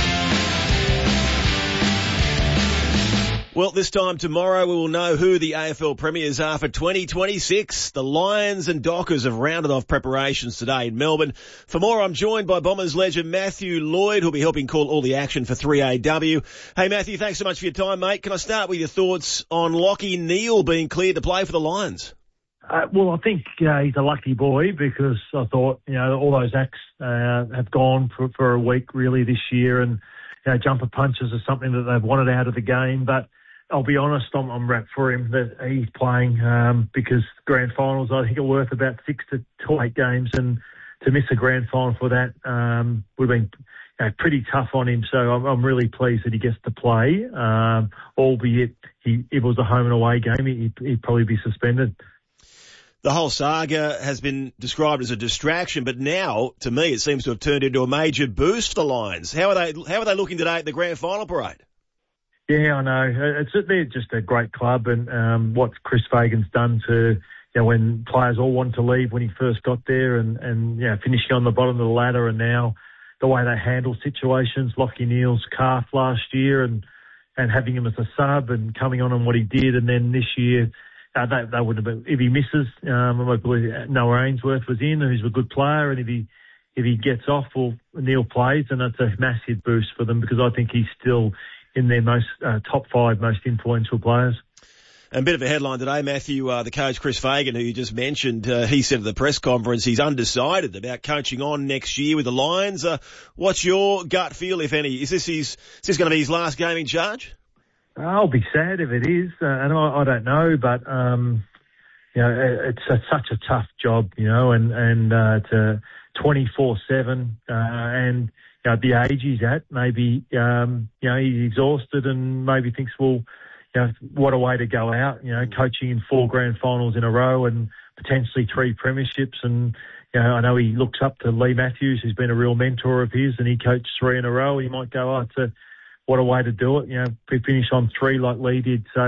Well, this time tomorrow we will know who the A F L premiers are for twenty twenty-six. The Lions and Dockers have rounded off preparations today in Melbourne. For more, I'm joined by Bombers legend Matthew Lloyd, who'll be helping call all the action for three A W. Hey, Matthew, thanks so much for your time, mate. Can I start with your thoughts on Lachie Neale being cleared to play for the Lions? Uh, well, I think uh, he's a lucky boy, because I thought, you know, all those acts uh, have gone for, for a week really this year, and, you know, jumper punches are something that they've wanted out of the game. But I'll be honest, I'm, I'm wrapped for him that he's playing, um, because grand finals, I think, are worth about six to, to eight games, and to miss a grand final for that um, would have been, you know, pretty tough on him. So I'm, I'm really pleased that he gets to play, um, albeit he, if it was a home and away game, he, he'd probably be suspended. The whole saga has been described as a distraction, but now, to me, it seems to have turned into a major boost for the Lions. How are they, how are they looking today at the grand final parade? Yeah, I know. It's they're just a great club, and um, what Chris Fagan's done to, you know, when players all wanted to leave when he first got there, and, and you know, finishing on the bottom of the ladder, and now the way they handle situations, Lachie Neale's calf last year, and, and having him as a sub and coming on and what he did, and then this year, uh, that, that would have been, if he misses, um, I believe Noah Ainsworth was in, who's a good player, and if he if he gets off, well, Neale plays, and that's a massive boost for them, because I think he's still in their most uh, top five most influential players. And a bit of a headline today, Matthew, uh, the coach Chris Fagan, who you just mentioned, uh, he said at the press conference he's undecided about coaching on next year with the Lions. Uh, what's your gut feel, if any? Is this his, is this going to be his last game in charge? I'll be sad if it is, uh, and I, I don't know, but um, you know, it's a, such a tough job, you know, and and uh, to twenty-four seven, uh, and you know, at the age he's at, maybe um, you know, he's exhausted and maybe thinks, well, you know, what a way to go out, you know, coaching in four grand finals in a row and potentially three premierships. And, you know, I know he looks up to Lee Matthews, who's been a real mentor of his, and he coached three in a row. He might go, oh, it's a, what a way to do it, you know, finish on three like Lee did. So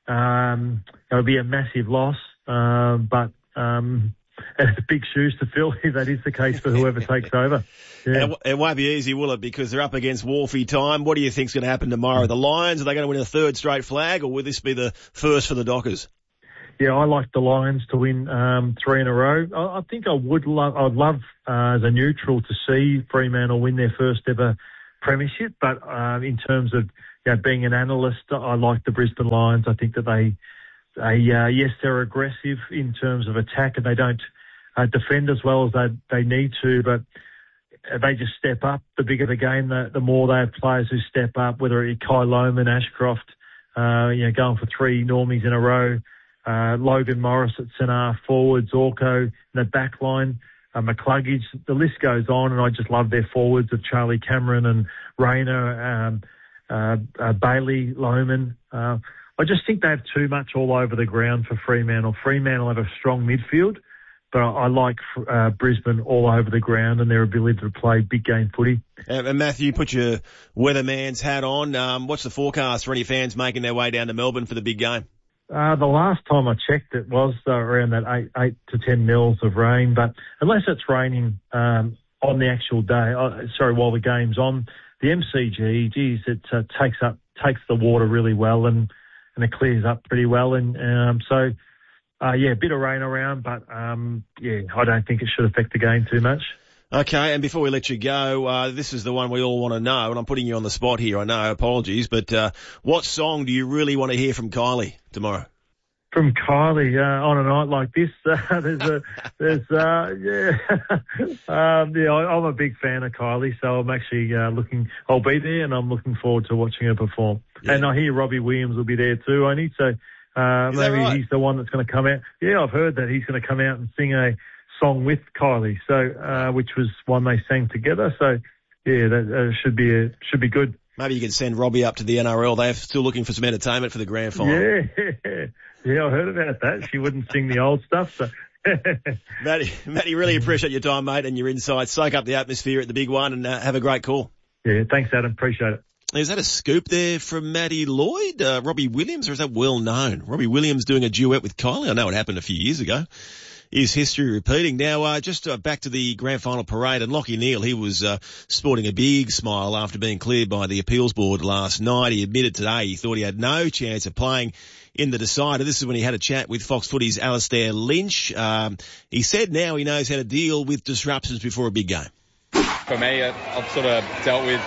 um, it would be a massive loss. Uh, but um, it's big shoes to fill if that is the case for whoever takes over. Yeah. And it won't be easy, will it? Because they're up against Wharfie time. What do you think's going to happen tomorrow? The Lions, are they going to win a third straight flag, or will this be the first for the Dockers? Yeah, I like the Lions to win um, three in a row. I, I think I would love, I'd love uh, as a neutral to see Fremantle win their first ever premiership. But um, in terms of you know, being an analyst, I like the Brisbane Lions. I think that they, they uh, yes, they're aggressive in terms of attack, and they don't uh, defend as well as they they need to, but they just step up. The bigger the game, the, the more they have players who step up, whether it be Kai Lohman, Ashcroft, uh, you know, going for three normies in a row. Uh, Logan Morris at centre, forwards, Orko in the back line, uh, McCluggage, the list goes on, and I just love their forwards of Charlie Cameron and Rayner, um, uh, uh, Bailey, Lohman. Uh, I just think they have too much all over the ground for Fremantle. Fremantle have a strong midfield, but I, I like uh, Brisbane all over the ground and their ability to play big game footy. Uh, and Matthew, put your weatherman's hat on. Um, what's the forecast for any fans making their way down to Melbourne for the big game? Uh, the last time I checked, it was uh, around that eight, eight to ten mils of rain. But unless it's raining um, on the actual day, uh, sorry, while the game's on, the M C G, geez, it uh, takes up takes the water really well and and it clears up pretty well. And um, so, uh, yeah, a bit of rain around, but um, yeah, I don't think it should affect the game too much. Okay, and before we let you go, uh, this is the one we all want to know, and I'm putting you on the spot here, I know, apologies, but uh, what song do you really want to hear from Kylie tomorrow? From Kylie, uh, on a night like this, uh, there's a, there's, uh, yeah, um, yeah, I, I'm a big fan of Kylie, so I'm actually uh, looking, I'll be there, and I'm looking forward to watching her perform. Yeah. And I hear Robbie Williams will be there too, I need so uh, maybe right? he's the one that's going to come out. Yeah, I've heard that he's going to come out and sing a song with Kylie, so uh, which was one they sang together. So yeah, that uh, should be a, should be good. Maybe you can send Robbie up to the N R L. They're still looking for some entertainment for the grand final. Yeah, yeah, I heard about that. She wouldn't sing the old stuff. So. Matty, Matty, really appreciate your time, mate, and your insights. Soak up the atmosphere at the big one, and uh, have a great call. Yeah, thanks, Adam. Appreciate it. Is that a scoop there from Matty Lloyd, uh, Robbie Williams, or is that well known? Robbie Williams doing a duet with Kylie. I know it happened a few years ago. Is history repeating? Now, uh, just uh, back to the grand final parade, and Lachie Neale, he was uh, sporting a big smile after being cleared by the appeals board last night. He admitted today he thought he had no chance of playing in the decider. This is when he had a chat with Fox Footy's Alastair Lynch. Um, he said now he knows how to deal with disruptions before a big game. For me, I've sort of dealt with,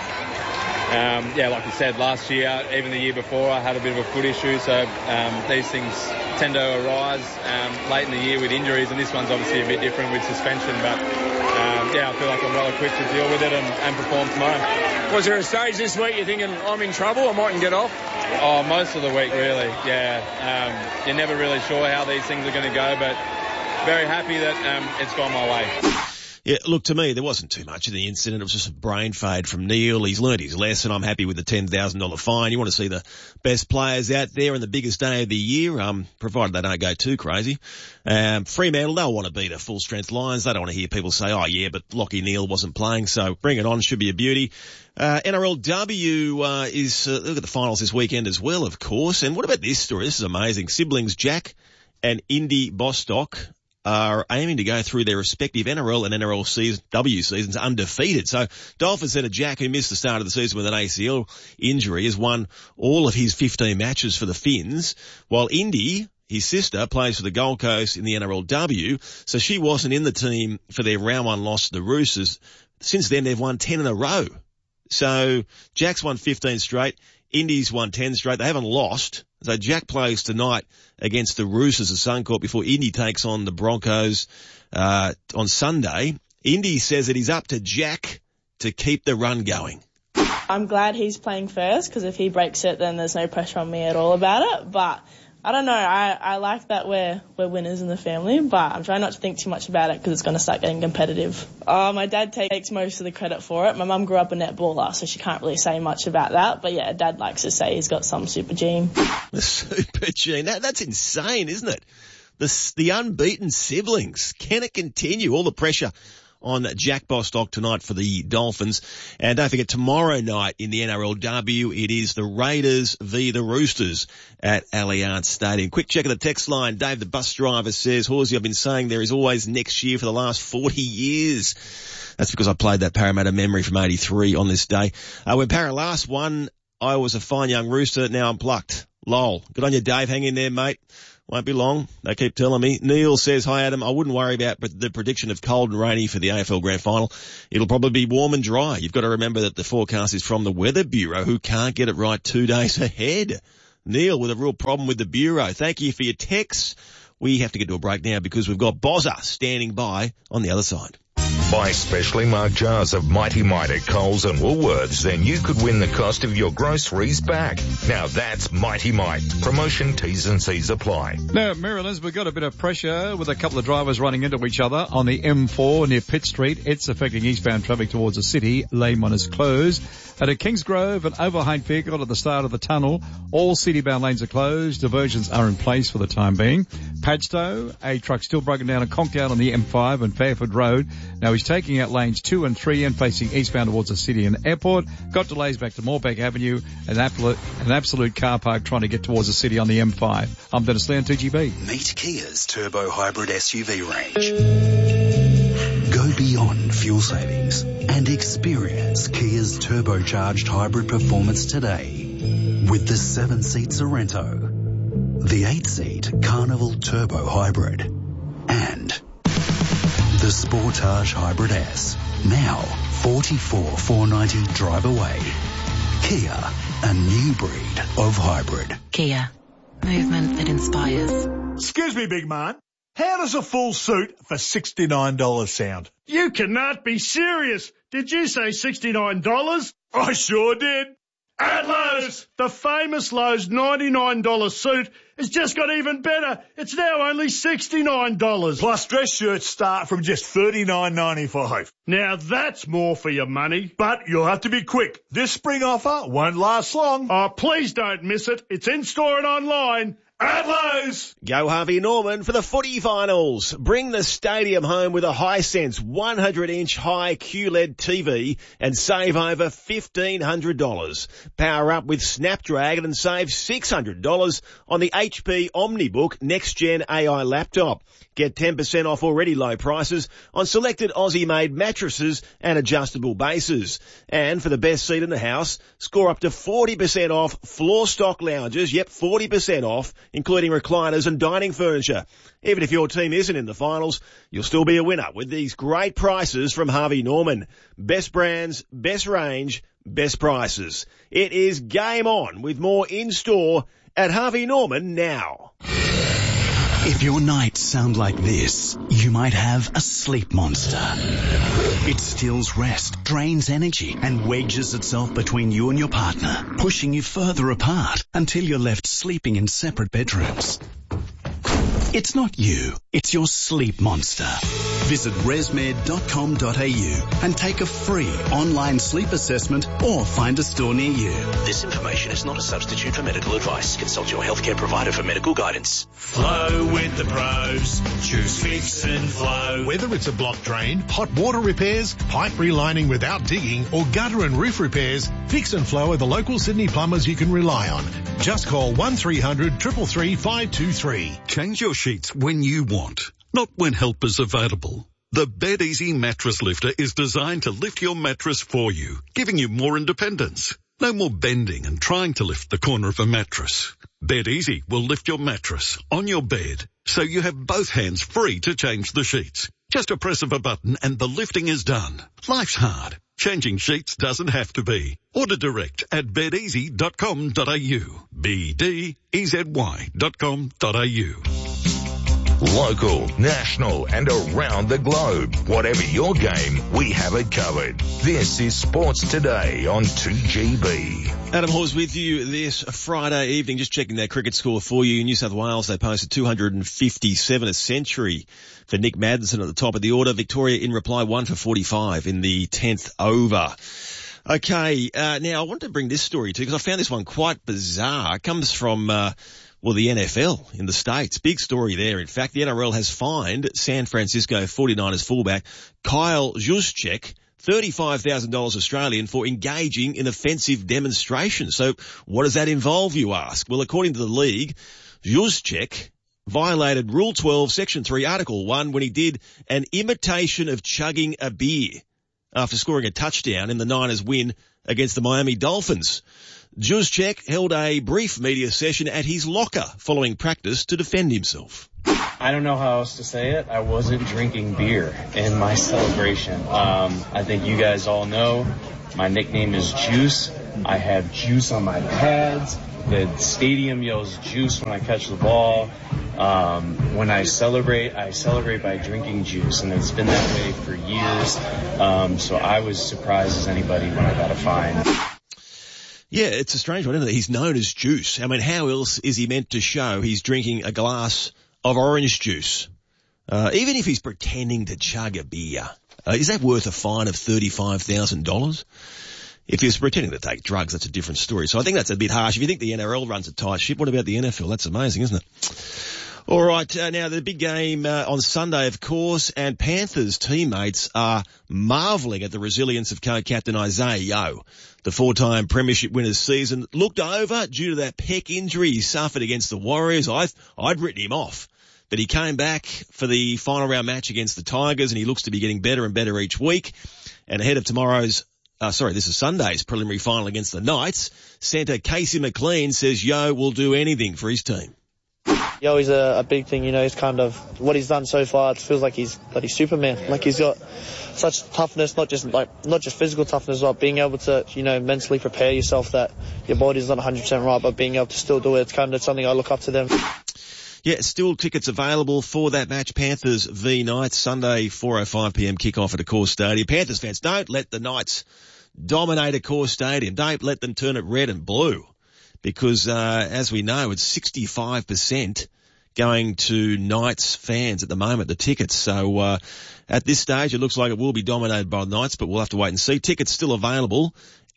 um, yeah, like you said, last year, even the year before, I had a bit of a foot issue, so um, these things tend to arise um, late in the year with injuries, and this one's obviously a bit different with suspension, but um, yeah, I feel like I'm well equipped to deal with it and, and perform tomorrow. Was there a stage this week you're thinking, I'm in trouble, I mightn't get off? Oh, most of the week, really, yeah. Um, you're never really sure how these things are going to go, but very happy that um, it's gone my way. Yeah, look, to me, there wasn't too much in the incident. It was just a brain fade from Neale. He's learned his lesson. I'm happy with the ten thousand dollars fine. You want to see the best players out there in the biggest day of the year, um, provided they don't go too crazy. Um, Fremantle, they'll want to beat a full-strength Lions. They don't want to hear people say, oh, yeah, but Lachie Neale wasn't playing, so bring it on. Should be a beauty. Uh, N R L W uh, is, uh, look at the finals this weekend as well, of course. And what about this story? This is amazing. Siblings Jack and Indy Bostock are aiming to go through their respective N R L and N R L season, W seasons undefeated. So Dolphins centre Jack, who missed the start of the season with an A C L injury, has won all of his fifteen matches for the Finns, while Indy, his sister, plays for the Gold Coast in the N R L W, so she wasn't in the team for their round one loss to the Roosters. Since then, they've won ten in a row. So Jack's won fifteen straight. Indy's won ten straight. They haven't lost. So Jack plays tonight against the Roosters at Suncorp before Indy takes on the Broncos uh, on Sunday. Indy says that he's up to Jack to keep the run going. I'm glad he's playing first, because if he breaks it, then there's no pressure on me at all about it. But I don't know. I, I like that we're we're winners in the family, but I'm trying not to think too much about it because it's going to start getting competitive. Uh, my dad takes most of the credit for it. My mum grew up a netballer, so she can't really say much about that. But yeah, Dad likes to say he's got some super gene. The super gene. That, that's insane, isn't it? The, the unbeaten siblings. Can it continue? All the pressure on Jack Bostock tonight for the Dolphins. And don't forget, tomorrow night in the N R L W, it is the Raiders v the Roosters at Allianz Stadium. Quick check of the text line. Dave, the bus driver, says, Horsey, I've been saying there is always next year for the last forty years. That's because I played that Parramatta memory from eighty-three on this day. Uh, when Parra last won, I was a fine young rooster. Now I'm plucked. Lol. Good on you, Dave. Hang in there, mate. Won't be long. They keep telling me. Neil says, hi, Adam. I wouldn't worry about the prediction of cold and rainy for the A F L Grand Final. It'll probably be warm and dry. You've got to remember that the forecast is from the Weather Bureau, who can't get it right two days ahead. Neil with a real problem with the Bureau. Thank you for your texts. We have to get to a break now because we've got Bozza standing by on the other side. Buy specially marked jars of Mighty Mite at Coles and Woolworths, then you could win the cost of your groceries back. Now that's Mighty Mite. Promotion T's and C's apply. Now, Maryland's, we've got a bit of pressure with a couple of drivers running into each other on the M four near Pitt Street. It's affecting eastbound traffic towards the city. Lane one is closed. At a Kingsgrove, an overheight vehicle at the start of the tunnel. All city-bound lanes are closed. Diversions are in place for the time being. Padstow, a truck still broken down and conked out on the M five and Fairford Road. Now he's taking out lanes two and three and facing eastbound towards the city and airport. Got delays back to Moorbeck Avenue. An absolute, an absolute car park trying to get towards the city on the M five. I'm Dennis Lee on two G B. Meet Kia's turbo hybrid S U V range. Go beyond fuel savings and experience Kia's turbocharged hybrid performance today with the seven-seat Sorento, the eight-seat Carnival Turbo Hybrid, and the Sportage Hybrid S. Now forty-four thousand four hundred ninety drive away. Kia, a new breed of hybrid. Kia, movement that inspires. Excuse me, big man. How does a full suit for sixty-nine dollars sound? You cannot be serious. Did you say sixty-nine dollars? I sure did. At Lowe's, the famous Lowe's ninety-nine dollars suit has just got even better. It's now only sixty-nine dollars. Plus dress shirts start from just thirty-nine ninety-five. Now that's more for your money. But you'll have to be quick. This spring offer won't last long. Oh, please don't miss it. It's in store and online. At Lowe's. Go Harvey Norman for the footy finals. Bring the stadium home with a Hisense one hundred inch high Q L E D T V and save over fifteen hundred dollars. Power up with Snapdragon and save six hundred dollars on the H P OmniBook next-gen A I laptop. Get ten percent off already low prices on selected Aussie-made mattresses and adjustable bases. And for the best seat in the house, score up to forty percent off floor stock lounges. Yep, forty percent off, including recliners and dining furniture. Even if your team isn't in the finals, you'll still be a winner with these great prices from Harvey Norman. Best brands, best range, best prices. It is game on with more in-store at Harvey Norman now. If your nights sound like this, you might have a sleep monster. It steals rest, drains energy, and wedges itself between you and your partner, pushing you further apart until you're left sleeping in separate bedrooms. It's not you, it's your sleep monster. Visit resmed dot com dot a u and take a free online sleep assessment or find a store near you. This information is not a substitute for medical advice. Consult your healthcare provider for medical guidance. Flow with the pros. Choose Fix and Flow. Whether it's a block drain, hot water repairs, pipe relining without digging, or gutter and roof repairs, Fix and Flow are the local Sydney plumbers you can rely on. Just call one three hundred, three three three, five two three. Change your sheets when you want, not when help is available. The Bed Easy Mattress Lifter is designed to lift your mattress for you, giving you more independence. No more bending and trying to lift the corner of a mattress. Bed Easy will lift your mattress on your bed, so you have both hands free to change the sheets. Just a press of a button and the lifting is done. Life's hard. Changing sheets doesn't have to be. Order direct at bed easy dot com dot a u. B D E Z Y dot com dot a u. Local, national and around the globe. Whatever your game, we have it covered. This is Sports Today on two G B. Adam Hawes with you this Friday evening. Just checking their cricket score for you. In New South Wales, they posted two hundred fifty-seven, a century for Nick Maddinson at the top of the order. Victoria in reply, one for forty-five in the tenth over. Okay, uh, now I want to bring this story too because I found this one quite bizarre. It comes from uh, well, the N F L in the States. Big story there. In fact, the N R L has fined San Francisco forty-niners fullback Kyle Juszczyk thirty-five thousand dollars Australian for engaging in offensive demonstrations. So what does that involve, you ask? Well, according to the league, Juszczyk violated Rule twelve, Section three, Article one when he did an imitation of chugging a beer after scoring a touchdown in the Niners' win against the Miami Dolphins. Juszczyk held a brief media session at his locker following practice to defend himself. I don't know how else to say it. I wasn't drinking beer in my celebration. Um, I think you guys all know my nickname is Juice. I have juice on my pads. The stadium yells juice when I catch the ball. Um, when I celebrate, I celebrate by drinking juice, and it's been that way for years. Um, so I was surprised as anybody when I got a fine. Yeah, it's a strange one, isn't it? He's known as Juice. I mean, how else is he meant to show he's drinking a glass of orange juice? Uh, even if he's pretending to chug a beer, uh, is that worth a fine of thirty-five thousand dollars? If he's pretending to take drugs, that's a different story. So I think that's a bit harsh. If you think the N R L runs a tight ship, what about the N F L? That's amazing, isn't it? All right, uh, now the big game uh, on Sunday, of course, and Panthers teammates are marvelling at the resilience of co-captain Isaiah Yeo. The four-time premiership winner's season looked over due to that pec injury he suffered against the Warriors. I, I'd written him off, but he came back for the final round match against the Tigers, and he looks to be getting better and better each week. And ahead of tomorrow's Uh, sorry, this is Sunday's preliminary final against the Knights, centre Casey McLean says Yeo will do anything for his team. Yeo is a, a big thing, you know, he's kind of, what he's done so far, it feels like he's bloody Superman. Like he's got such toughness, not just like, not just physical toughness, but being able to, you know, mentally prepare yourself that your body's not one hundred percent right, but being able to still do it, it's kind of something I look up to them. Yeah, still tickets available for that match, Panthers v Knights, Sunday, four oh five p.m. kickoff at Accor Stadium. Panthers fans, don't let the Knights dominate Accor Stadium. Don't let them turn it red and blue because, uh, as we know, it's sixty-five percent going to Knights fans at the moment, the tickets. So, uh, at this stage, it looks like it will be dominated by the Knights, but we'll have to wait and see. Tickets still available,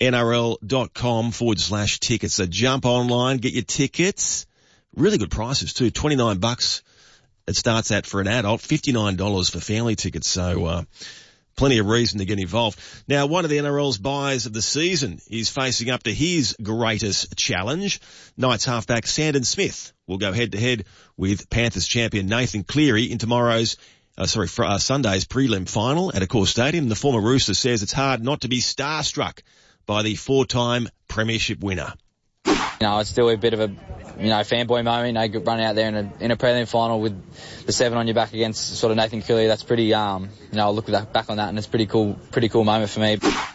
nrl.com forward slash tickets. So jump online, get your tickets. Really good prices too, twenty-nine bucks it starts at for an adult, fifty-nine dollars for family tickets. So, uh, plenty of reason to get involved. Now, one of the N R L's buys of the season is facing up to his greatest challenge. Knights halfback Sandon Smith will go head-to-head with Panthers champion Nathan Cleary in tomorrow's, uh, sorry, for, uh, Sunday's prelim final at Accor Stadium. The former Rooster says it's hard not to be starstruck by the four-time premiership winner. You know, it's still a bit of a, you know, fanboy moment, you know, running out there in a, in a prelim final with the seven on your back against sort of Nathan Cleary. That's pretty, um, you know, I look back on that and it's pretty cool, pretty cool moment for me.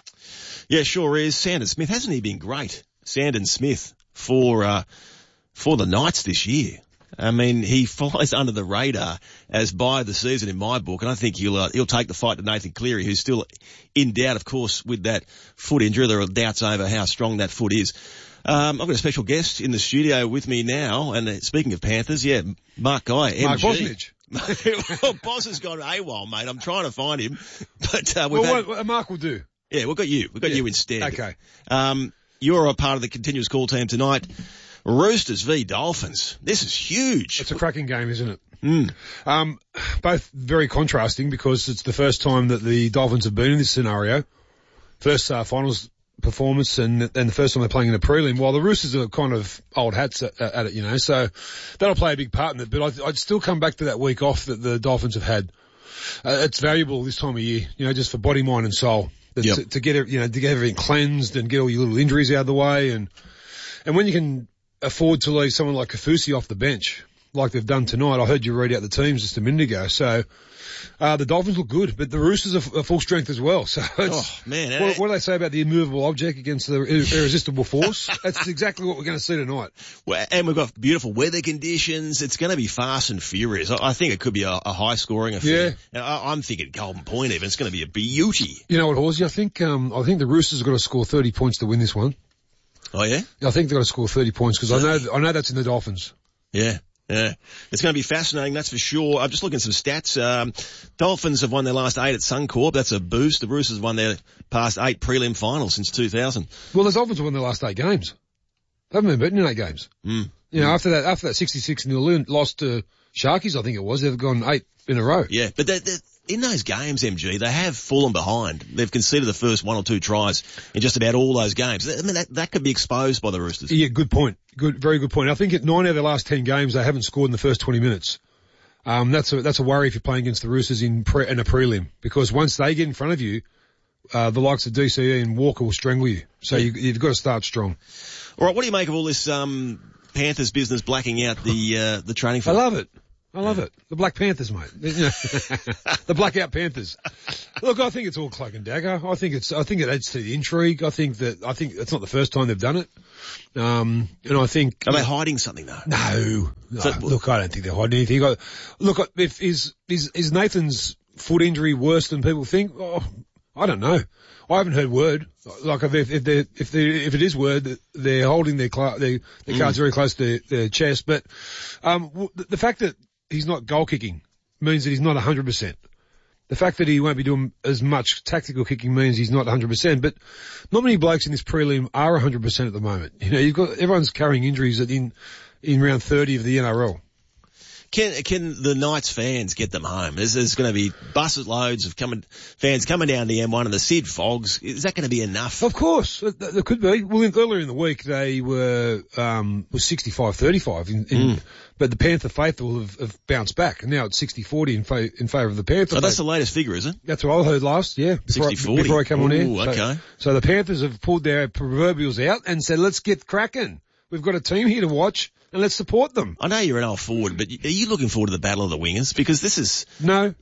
Yeah, sure is. Sandon Smith, hasn't he been great? Sandon Smith for, uh, for the Knights this year. I mean, he flies under the radar as buy of the season in my book, and I think he'll uh, he'll take the fight to Nathan Cleary, who's still in doubt, of course, with that foot injury. There are doubts over how strong that foot is. Um, I've got a special guest in the studio with me now, and uh, speaking of Panthers, yeah, Mark Guy, M G. Mark Bosnich. Well, Boss has gone AWOL, mate. I'm trying to find him, but uh, we've well, had... what, what Mark will do. Yeah, we've got you. We've got yeah. you instead. Okay. Um, you're a part of the continuous call team tonight. Roosters v Dolphins. This is huge. It's a cracking game, isn't it? Mm. Um, both very contrasting because it's the first time that the Dolphins have been in this scenario. First uh, finals performance and, and the first time they're playing in a prelim, while the Roosters are kind of old hats at, at it, you know, so that'll play a big part in it. But I'd, I'd still come back to that week off that the Dolphins have had. Uh, it's valuable this time of year, you know, just for body, mind and soul. Yep. To, to get it, you know, to get everything cleansed and get all your little injuries out of the way. And, and when you can afford to leave someone like Kafusi off the bench, like they've done tonight, I heard you read out the teams just a minute ago. So, uh, the Dolphins look good, but the Roosters are, are full strength as well. So it's, oh, man. What, what do they say about the immovable object against the irresistible force? That's exactly what we're going to see tonight. Well, and we've got beautiful weather conditions. It's going to be fast and furious. I, I think it could be a, a high scoring affair. Yeah. And I, I'm thinking Golden Point even. It's going to be a beauty. You know what, Horsey? I think, um, I think the Roosters have got to score thirty points to win this one. Oh, yeah? I think they've got to score thirty points because I know, I know that's in the Dolphins. Yeah. Yeah, it's going to be fascinating, that's for sure. I'm just looking at some stats. Um, Dolphins have won their last eight at Suncorp. That's a boost. The Roosters won their past eight prelim finals since two thousand. Well, the Dolphins have won their last eight games. They haven't been beaten in eight games. Mm. You know, after that, after that sixty-six nil loss to Sharkies, I think it was, they've gone eight in a row. Yeah, but they're, they're, in those games, M G, they have fallen behind. They've conceded the first one or two tries in just about all those games. I mean, that, that could be exposed by the Roosters. Yeah, good point. Good, very good point. I think at nine out of the last ten games, they haven't scored in the first twenty minutes. Um, that's a, that's a worry if you're playing against the Roosters in, pre, in a prelim, because once they get in front of you, uh, the likes of D C E and Walker will strangle you. So you, you've got to start strong. All right, what do you make of all this, um, Panthers business blacking out the, uh, the training field? I love it. I love it. The Black Panthers, mate. The Blackout Panthers. Look, I think it's all cloak and dagger. I think it's, I think it adds to the intrigue. I think that, I think it's not the first time they've done it. Um, and I think. Are they hiding something though? No. no so, look, I don't think they're hiding anything. I, look, if, is, is, is Nathan's foot injury worse than people think? Oh, I don't know. I haven't heard word. Like if if they if they if it is word, they're holding their cl- their, their cards mm. very close to their, their chest. But um, w- the fact that he's not goal kicking means that he's not one hundred percent. The fact that he won't be doing as much tactical kicking means he's not one hundred percent. But not many blokes in this prelim are one hundred percent at the moment. You know, you've got everyone's carrying injuries in in round thirty of the N R L. Can can the Knights fans get them home? There's, there's going to be buses loads of coming fans coming down the M one and the Sid Fogs. Is that going to be enough? Of course, there could be. Well, earlier in the week they were um was sixty-five thirty-five, in, in, mm. but the Panther faithful have, have bounced back, and now it's sixty forty in, fa- in favour of the Panthers. Oh, that's the latest figure, is it? That's what I heard last. Yeah, sixty forty before I come Ooh, on air. Okay. So, so the Panthers have pulled their proverbials out and said, "Let's get cracking. We've got a team here to watch." And let's support them. I know you're an old forward, but are you looking forward to the Battle of the Wingers? Because this is... No.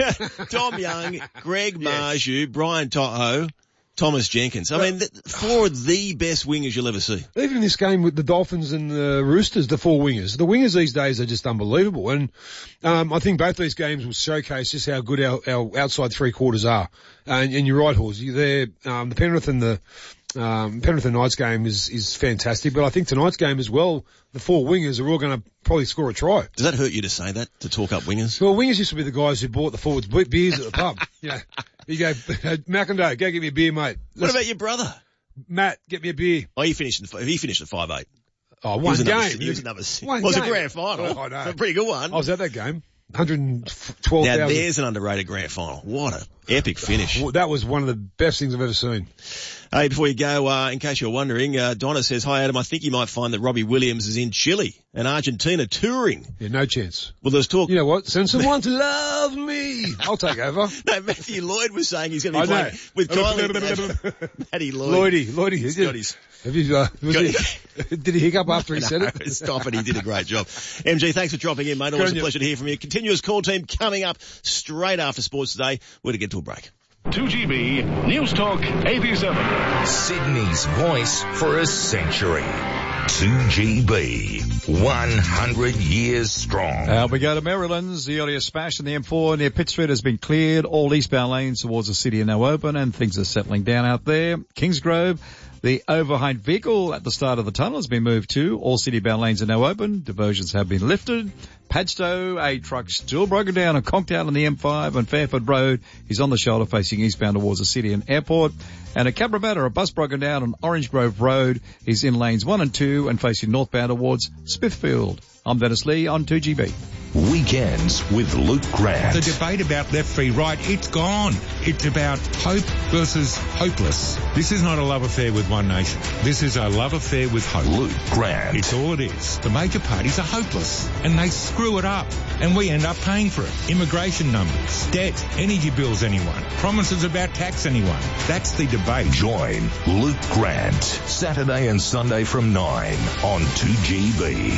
Tom Young, Greg Marju, Brian To'o, Thomas Jenkins. I mean, four of the best wingers you'll ever see. Even in this game with the Dolphins and the Roosters, the four wingers. The wingers these days are just unbelievable. And um, I think both these games will showcase just how good our, our outside three quarters are. And, and you're right, Horsey. They're, um, the Penrith and the... Um, Penrith and Knights game is, is fantastic, but I think tonight's game as well, the four wingers are all going to probably score a try. Does that hurt you to say that, to talk up wingers? Well, wingers used to be the guys who bought the forwards beers at the pub. Yeah. You go, Macindoe, go get me a beer, mate. Let's, what about your brother? Matt, get me a beer. Oh, he finished, he finished at five eight. Oh, one he game. Another, he was another, one it was game. a grand final. Oh, no. A pretty good one. I was at that game. one hundred twelve thousand. Now there's an underrated grand final. What an epic finish. Oh, that was one of the best things I've ever seen. Hey, before you go, uh, in case you're wondering, uh, Donna says, hi Adam, I think you might find that Robbie Williams is in Chile and Argentina touring. Yeah, no chance. Well, there's talk. You know what? Send someone to love me. I'll take over. No, Matthew Lloyd was saying he's going to be playing know. with Kylie. Matty Lloyd. Lloydie, Lloydie. He's got his... Have you, uh, was he, did he hiccup after he no, said it? Stop it. He did a great job. M G, thanks for dropping in, mate. Always a pleasure to hear from you. Continuous call team coming up straight after sports today. We're to get to a break. two G B News Talk eighty-seven. Sydney's voice for a century. two G B. one hundred years strong. Uh, we go to Maryland's. The earlier smash in the M four near Pitt Street has been cleared. All eastbound lanes towards the city are now open and things are settling down out there. Kingsgrove. The overheight vehicle at the start of the tunnel has been moved to. All city-bound lanes are now open. Diversions have been lifted. Padstow, a truck still broken down and conked out on the M five on Fairford Road. He's on the shoulder facing eastbound towards the city and airport. And at Cabramatta, a bus broken down on Orange Grove Road. He's in lanes one and two and facing northbound towards Smithfield. I'm Dennis Lee on two G B. Weekends with Luke Grant. The debate about left v right, it's gone. It's about hope versus hopeless. This is not a love affair with one nation. This is a love affair with hope. Luke Grant. It's all it is. The major parties are hopeless and they screw it up and we end up paying for it. Immigration numbers, debt, energy bills anyone, promises about tax anyone. That's the debate. Join Luke Grant Saturday and Sunday from nine on two G B.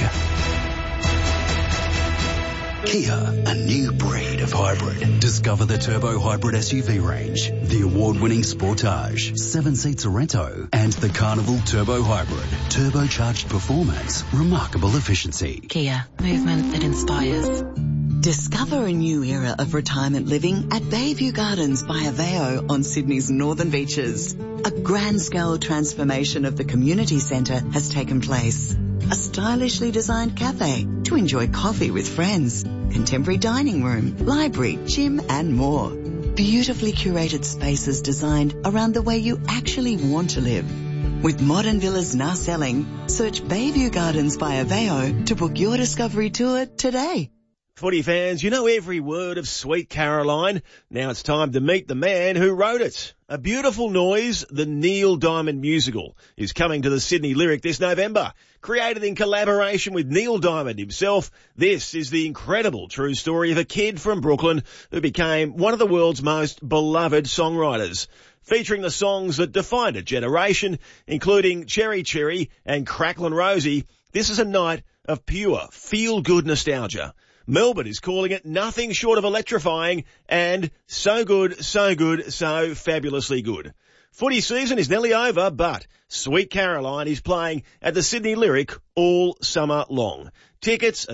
Kia, a new breed of hybrid. Discover the Turbo Hybrid S U V range, the award-winning Sportage, seven-seat Sorento, and the Carnival Turbo Hybrid. Turbocharged performance, remarkable efficiency. Kia, movement that inspires. Discover a new era of retirement living at Bayview Gardens by Aveo on Sydney's northern beaches. A grand-scale transformation of the community centre has taken place. A stylishly designed cafe to enjoy coffee with friends, contemporary dining room, library, gym and more. Beautifully curated spaces designed around the way you actually want to live. With modern villas now selling, search Bayview Gardens by Aveo to book your discovery tour today. Footy fans, you know every word of Sweet Caroline. Now it's time to meet the man who wrote it. A Beautiful Noise, the Neil Diamond musical, is coming to the Sydney Lyric this November. Created in collaboration with Neil Diamond himself, this is the incredible true story of a kid from Brooklyn who became one of the world's most beloved songwriters. Featuring the songs that defined a generation, including Cherry Cherry and Cracklin' Rosie, this is a night of pure feel-good nostalgia. Melbourne is calling it nothing short of electrifying and so good, so good, so fabulously good. Footy season is nearly over, but Sweet Caroline is playing at the Sydney Lyric all summer long. Tickets